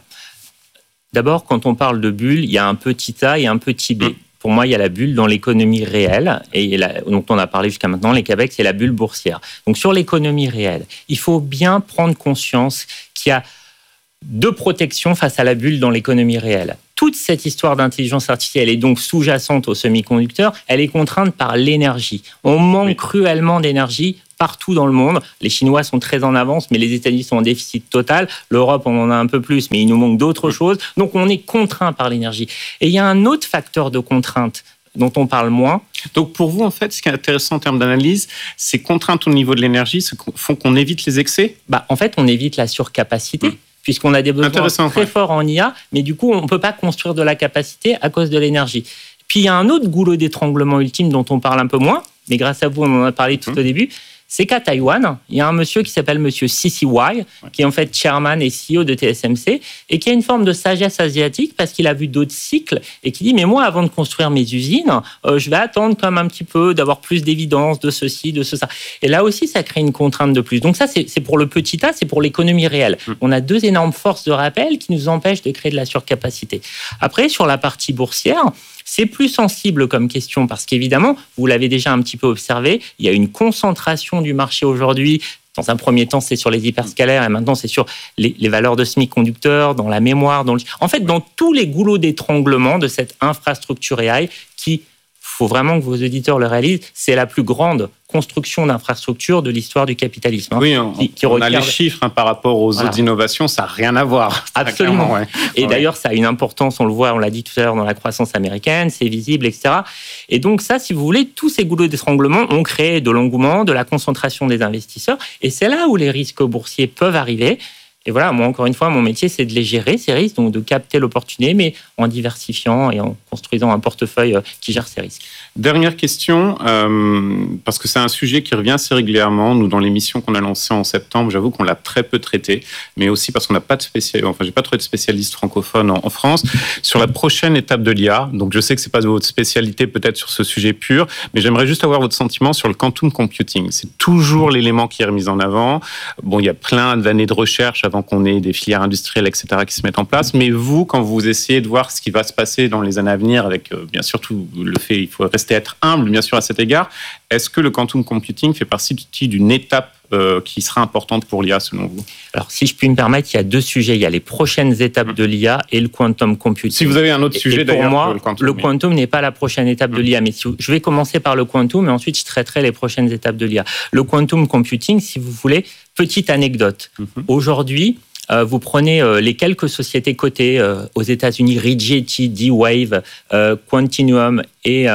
d'abord, quand on parle de bulle, il y a un petit A et un petit B. Pour moi, il y a la bulle dans l'économie réelle, et dont on a parlé jusqu'à maintenant, les CAPEX, c'est la bulle boursière. Donc, sur l'économie réelle, il faut bien prendre conscience qu'il y a deux protections face à la bulle dans l'économie réelle. Toute cette histoire d'intelligence artificielle est donc sous-jacente aux semi-conducteurs, elle est contrainte par l'énergie. On manque cruellement d'énergie partout dans le monde. Les Chinois sont très en avance, mais les États-Unis sont en déficit total. L'Europe, on en a un peu plus, mais il nous manque d'autres choses. Donc, on est contraint par l'énergie. Et il y a un autre facteur de contrainte dont on parle moins. Donc, pour vous, en fait, ce qui est intéressant en termes d'analyse, ces contraintes au niveau de l'énergie font qu'on évite les excès ? En fait, on évite la surcapacité. Puisqu'on a des besoins très forts en IA, mais du coup, on ne peut pas construire de la capacité à cause de l'énergie. Puis, il y a un autre goulot d'étranglement ultime dont on parle un peu moins, mais grâce à vous, on en a parlé tout au début, c'est qu'à Taïwan, il y a un monsieur qui s'appelle monsieur CCY, qui est en fait chairman et CEO de TSMC, et qui a une forme de sagesse asiatique parce qu'il a vu d'autres cycles, et qui dit, mais moi, avant de construire mes usines, je vais attendre quand même un petit peu, d'avoir plus d'évidence de ceci, de ça. Et là aussi, ça crée une contrainte de plus. Donc ça, c'est pour le petit A, c'est pour l'économie réelle. On a deux énormes forces de rappel qui nous empêchent de créer de la surcapacité. Après, sur la partie boursière, c'est plus sensible comme question parce qu'évidemment, vous l'avez déjà un petit peu observé, il y a une concentration du marché aujourd'hui. Dans un premier temps, c'est sur les hyperscalaires et maintenant, c'est sur les valeurs de semi-conducteurs, dans la mémoire. En fait, dans tous les goulots d'étranglement de cette infrastructure AI qui, faut vraiment que vos auditeurs le réalisent, c'est la plus grande construction d'infrastructures de l'histoire du capitalisme. Oui, on a les chiffres par rapport aux autres innovations, ça n'a rien à voir. Absolument. Et d'ailleurs, ça a une importance, on le voit, on l'a dit tout à l'heure, dans la croissance américaine, c'est visible, etc. Et donc ça, si vous voulez, tous ces goulots d'étranglement ont créé de l'engouement, de la concentration des investisseurs, et c'est là où les risques boursiers peuvent arriver. Et voilà, moi, encore une fois, mon métier, c'est de les gérer, ces risques, donc de capter l'opportunité, mais en diversifiant et en construisant un portefeuille qui gère ces risques. Dernière question, parce que c'est un sujet qui revient assez régulièrement. Nous, dans l'émission qu'on a lancée en septembre, j'avoue qu'on l'a très peu traité, mais aussi parce qu'on n'a pas de j'ai pas trouvé de spécialiste francophone en France, sur la prochaine étape de l'IA. Donc, je sais que c'est pas votre spécialité peut-être sur ce sujet pur, mais j'aimerais juste avoir votre sentiment sur le quantum computing. C'est toujours l'élément qui est remis en avant. Bon, il y a plein d'années de recherche avant qu'on ait des filières industrielles, etc., qui se mettent en place. Mais vous, quand vous essayez de voir ce qui va se passer dans les années à venir, avec bien sûr tout le fait, il faut rester être humble, bien sûr, à cet égard, est-ce que le quantum computing fait partie d'une étape qui sera importante pour l'IA, selon vous ? Alors, si je puis me permettre, il y a deux sujets. Il y a les prochaines étapes de l'IA et le quantum computing. Si vous avez un autre sujet, d'ailleurs, pour moi, le quantum n'est pas la prochaine étape de l'IA. Mais je vais commencer par le quantum et ensuite, je traiterai les prochaines étapes de l'IA. Le quantum computing, si vous voulez, petite anecdote. Aujourd'hui, vous prenez les quelques sociétés cotées aux États-Unis, Rigetti, D-Wave, Quantinuum et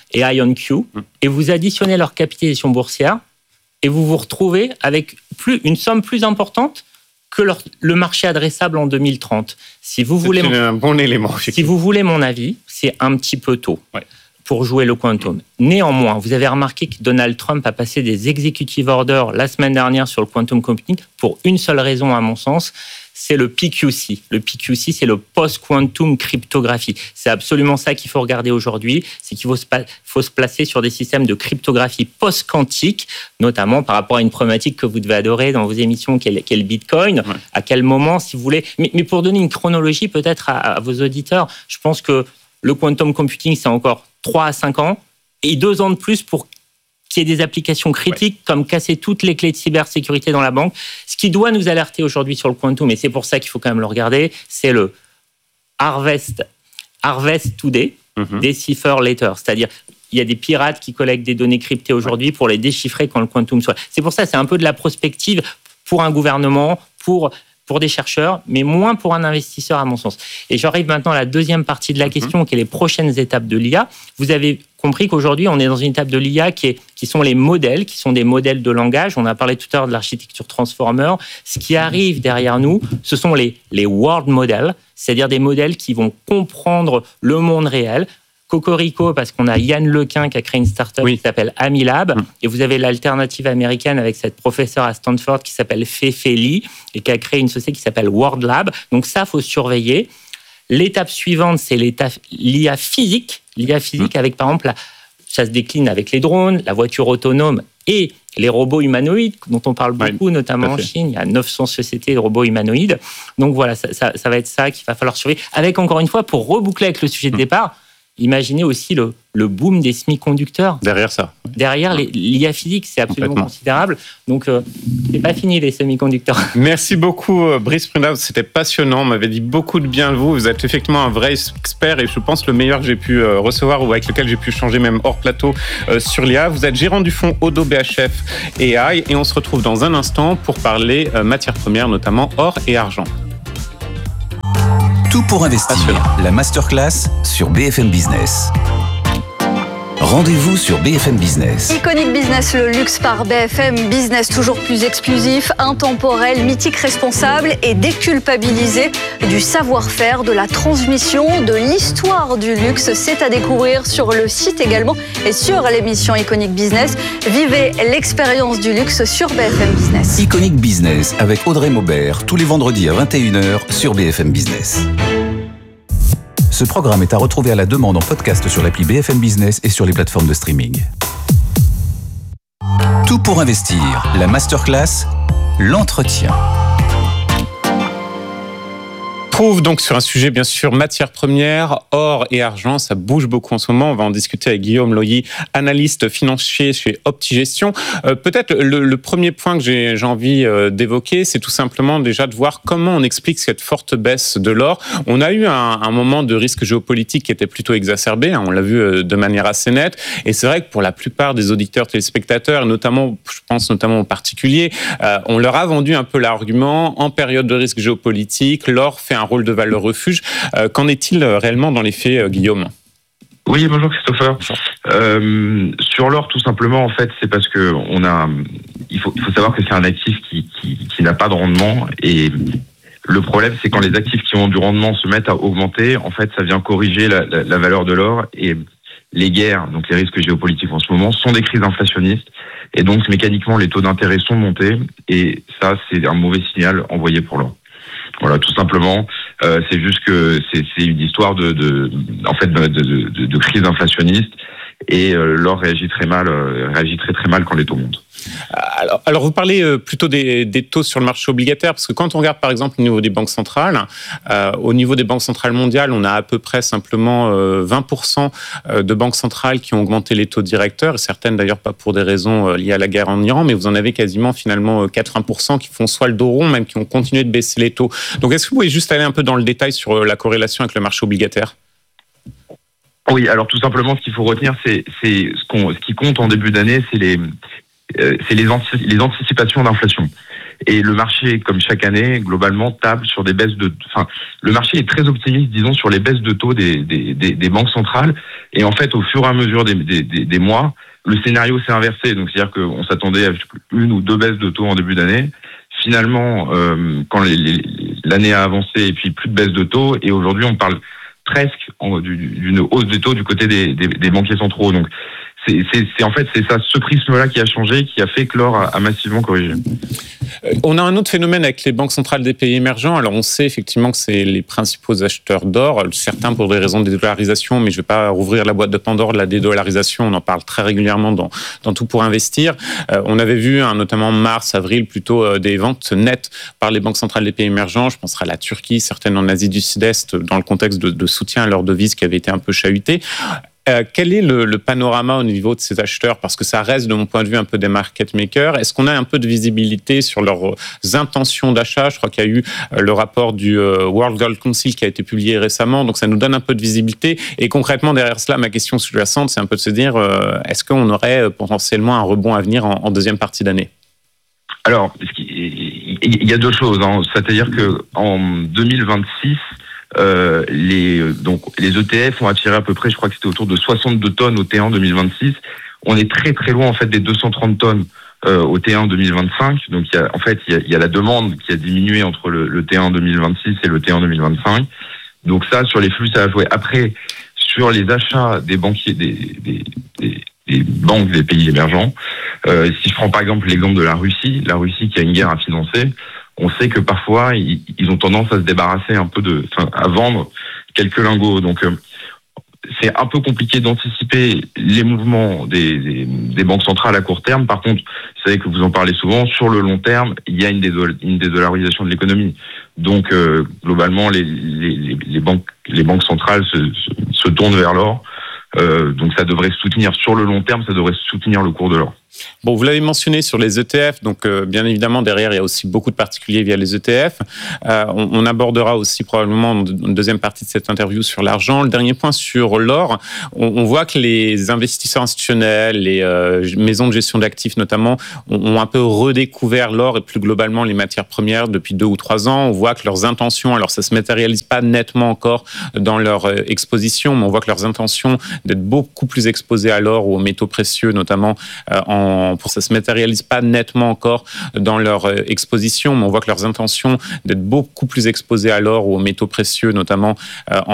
IonQ, et vous additionnez leur capitalisation boursière, et vous vous retrouvez avec une somme plus importante que le marché adressable en 2030. Si vous voulez un bon élément. Si vous voulez mon avis, c'est un petit peu tôt. Pour jouer le quantum. Néanmoins, vous avez remarqué que Donald Trump a passé des executive orders la semaine dernière sur le quantum computing pour une seule raison, à mon sens, c'est le PQC. Le PQC, c'est le post-quantum cryptographie. C'est absolument ça qu'il faut regarder aujourd'hui, c'est qu'il faut se placer sur des systèmes de cryptographie post-quantique, notamment par rapport à une problématique que vous devez adorer dans vos émissions, qui est le Bitcoin. À quel moment, si vous voulez... Mais pour donner une chronologie peut-être à vos auditeurs, je pense que le quantum computing, c'est encore 3 à 5 ans, et 2 ans de plus pour qu'il y ait des applications critiques comme casser toutes les clés de cybersécurité dans la banque. Ce qui doit nous alerter aujourd'hui sur le quantum, et c'est pour ça qu'il faut quand même le regarder, c'est le Harvest Today, Decipher Later. C'est-à-dire, il y a des pirates qui collectent des données cryptées aujourd'hui pour les déchiffrer quand le quantum soit... C'est pour ça, c'est un peu de la prospective pour un gouvernement, pour pour des chercheurs, mais moins pour un investisseur, à mon sens. Et j'arrive maintenant à la deuxième partie de la question, qui est les prochaines étapes de l'IA. Vous avez compris qu'aujourd'hui, on est dans une étape de l'IA qui sont les modèles, qui sont des modèles de langage. On a parlé tout à l'heure de l'architecture transformer. Ce qui arrive derrière nous, ce sont les world models, c'est-à-dire des modèles qui vont comprendre le monde réel. Cocorico, parce qu'on a Yann Lequin qui a créé une start-up qui s'appelle Amilab, et vous avez l'alternative américaine avec cette professeure à Stanford qui s'appelle Fefeli et qui a créé une société qui s'appelle World Lab. Donc ça, faut surveiller. L'étape suivante, c'est l'IA physique. L'IA physique avec, par exemple, ça se décline avec les drones, la voiture autonome et les robots humanoïdes, dont on parle beaucoup, notamment en Chine. Il y a 900 sociétés de robots humanoïdes. Donc voilà, ça va être ça qu'il va falloir surveiller. Avec, encore une fois, pour reboucler avec le sujet de départ, imaginez aussi le boom des semi-conducteurs. Derrière ça. Derrière l'IA physique, c'est absolument considérable. Donc, c'est pas fini les semi-conducteurs. Merci beaucoup, Brice Pruneau. C'était passionnant. On m'avait dit beaucoup de bien de vous. Vous êtes effectivement un vrai expert et je pense le meilleur que j'ai pu recevoir ou avec lequel j'ai pu changer même hors plateau sur l'IA. Vous êtes gérant du fonds Odo BHF AI et on se retrouve dans un instant pour parler matières premières, notamment or et argent. Tout pour investir, la masterclass sur BFM Business. Rendez-vous sur BFM Business. Iconic Business, le luxe par BFM Business, toujours plus exclusif, intemporel, mythique, responsable et déculpabilisé du savoir-faire, de la transmission, de l'histoire du luxe. C'est à découvrir sur le site également et sur l'émission Iconic Business. Vivez l'expérience du luxe sur BFM Business. Iconic Business avec Audrey Maubert, tous les vendredis à 21h sur BFM Business. Ce programme est à retrouver à la demande en podcast sur l'appli BFM Business et sur les plateformes de streaming. Tout pour investir, la masterclass, l'entretien. Trouve donc sur un sujet bien sûr matières premières, or et argent, ça bouge beaucoup en ce moment. On va en discuter avec Guillaume Loyi, analyste financier chez Optigestion. Peut-être le premier point que j'ai envie d'évoquer, c'est tout simplement déjà de voir comment on explique cette forte baisse de l'or. On a eu un moment de risque géopolitique qui était plutôt exacerbé, on l'a vu de manière assez nette, et c'est vrai que pour la plupart des auditeurs, téléspectateurs, notamment, je pense notamment aux particuliers, on leur a vendu un peu l'argument, en période de risque géopolitique, l'or fait un rôle de valeur refuge. Qu'en est-il réellement dans les faits, Guillaume ? Oui, bonjour Christopher. Sur l'or, tout simplement, en fait, c'est parce que il faut savoir que c'est un actif qui n'a pas de rendement, et le problème, c'est quand les actifs qui ont du rendement se mettent à augmenter, en fait, ça vient corriger la valeur de l'or, et les guerres, donc les risques géopolitiques en ce moment, sont des crises inflationnistes, et donc mécaniquement, les taux d'intérêt sont montés, et ça, c'est un mauvais signal envoyé pour l'or. Voilà, tout simplement. C'est juste que c'est une histoire de crise inflationniste, et l'or réagit très mal quand les taux montent. Alors vous parlez plutôt des taux sur le marché obligataire, parce que quand on regarde par exemple au niveau des banques centrales, au niveau des banques centrales mondiales, on a à peu près simplement 20% de banques centrales qui ont augmenté les taux directeurs, et certaines d'ailleurs pas pour des raisons liées à la guerre en Iran, mais vous en avez quasiment finalement 80% qui font soit le dos rond, même qui ont continué de baisser les taux. Donc est-ce que vous pouvez juste aller un peu dans le détail sur la corrélation avec le marché obligataire ? Oui, alors tout simplement, ce qu'il faut retenir, c'est ce qui compte en début d'année, c'est les anticipations d'inflation. Et le marché, comme chaque année, globalement, table sur des baisses de... Enfin, le marché est très optimiste, disons, sur les baisses de taux des banques centrales. Et en fait, au fur et à mesure des mois, le scénario s'est inversé. Donc, c'est-à-dire qu'on s'attendait à une ou deux baisses de taux en début d'année. Finalement, quand l'année a avancé, et puis plus de baisse de taux, et aujourd'hui, on parle presque d'une hausse des taux du côté des banquiers centraux. Donc, c'est en fait ça, ce prisme-là qui a changé, qui a fait que l'or a massivement corrigé. On a un autre phénomène avec les banques centrales des pays émergents. Alors on sait effectivement que c'est les principaux acheteurs d'or, certains pour des raisons de dédollarisation, mais je ne vais pas rouvrir la boîte de Pandore de la dédollarisation, on en parle très régulièrement dans Tout pour investir. On avait vu notamment en mars, avril, plutôt des ventes nettes par les banques centrales des pays émergents. Je penserai à la Turquie, certaines en Asie du Sud-Est, dans le contexte de soutien à leur devise qui avait été un peu chahutée. Quel est le panorama au niveau de ces acheteurs ? Parce que ça reste, de mon point de vue, un peu des market makers. Est-ce qu'on a un peu de visibilité sur leurs intentions d'achat ? Je crois qu'il y a eu le rapport du World Gold Council qui a été publié récemment, donc ça nous donne un peu de visibilité. Et concrètement, derrière cela, ma question sous-jacente, c'est un peu de se dire, est-ce qu'on aurait potentiellement un rebond à venir en deuxième partie d'année ? Alors, il Il y a deux choses, hein. C'est-à-dire que en 2026, les ETF ont attiré à peu près, je crois que c'était autour de 62 tonnes au T1 2026. On est très très loin en fait des 230 tonnes au T1 2025. Donc il y a la demande qui a diminué entre le T1 2026 et le T1 2025. Donc ça, sur les flux, ça va jouer. Après, sur les achats des banquiers, des banques des pays émergents, si je prends par exemple l'exemple de la Russie qui a une guerre à financer, on sait que parfois ils ont tendance à se débarrasser un peu à vendre quelques lingots. Donc c'est un peu compliqué d'anticiper les mouvements des banques centrales à court terme. Par contre, vous savez que vous en parlez souvent, sur le long terme, il y a une dédollarisation de l'économie. Donc globalement, les banques centrales se tournent vers l'or. Donc ça devrait soutenir, sur le long terme, ça devrait soutenir le cours de l'or. Bon, vous l'avez mentionné sur les ETF, donc bien évidemment derrière il y a aussi beaucoup de particuliers via les ETF. On abordera aussi probablement une deuxième partie de cette interview sur l'argent. Le dernier point sur l'or, on voit que les investisseurs institutionnels, les maisons de gestion d'actifs notamment, ont un peu redécouvert l'or et plus globalement les matières premières depuis 2 ou 3 ans. On voit que leurs intentions, alors ça se matérialise pas nettement encore dans leur exposition, mais on voit que leurs intentions d'être beaucoup plus exposés à l'or ou aux métaux précieux notamment pour ça se matérialise pas nettement encore dans leur exposition, mais on voit que leurs intentions d'être beaucoup plus exposés à l'or ou aux métaux précieux, notamment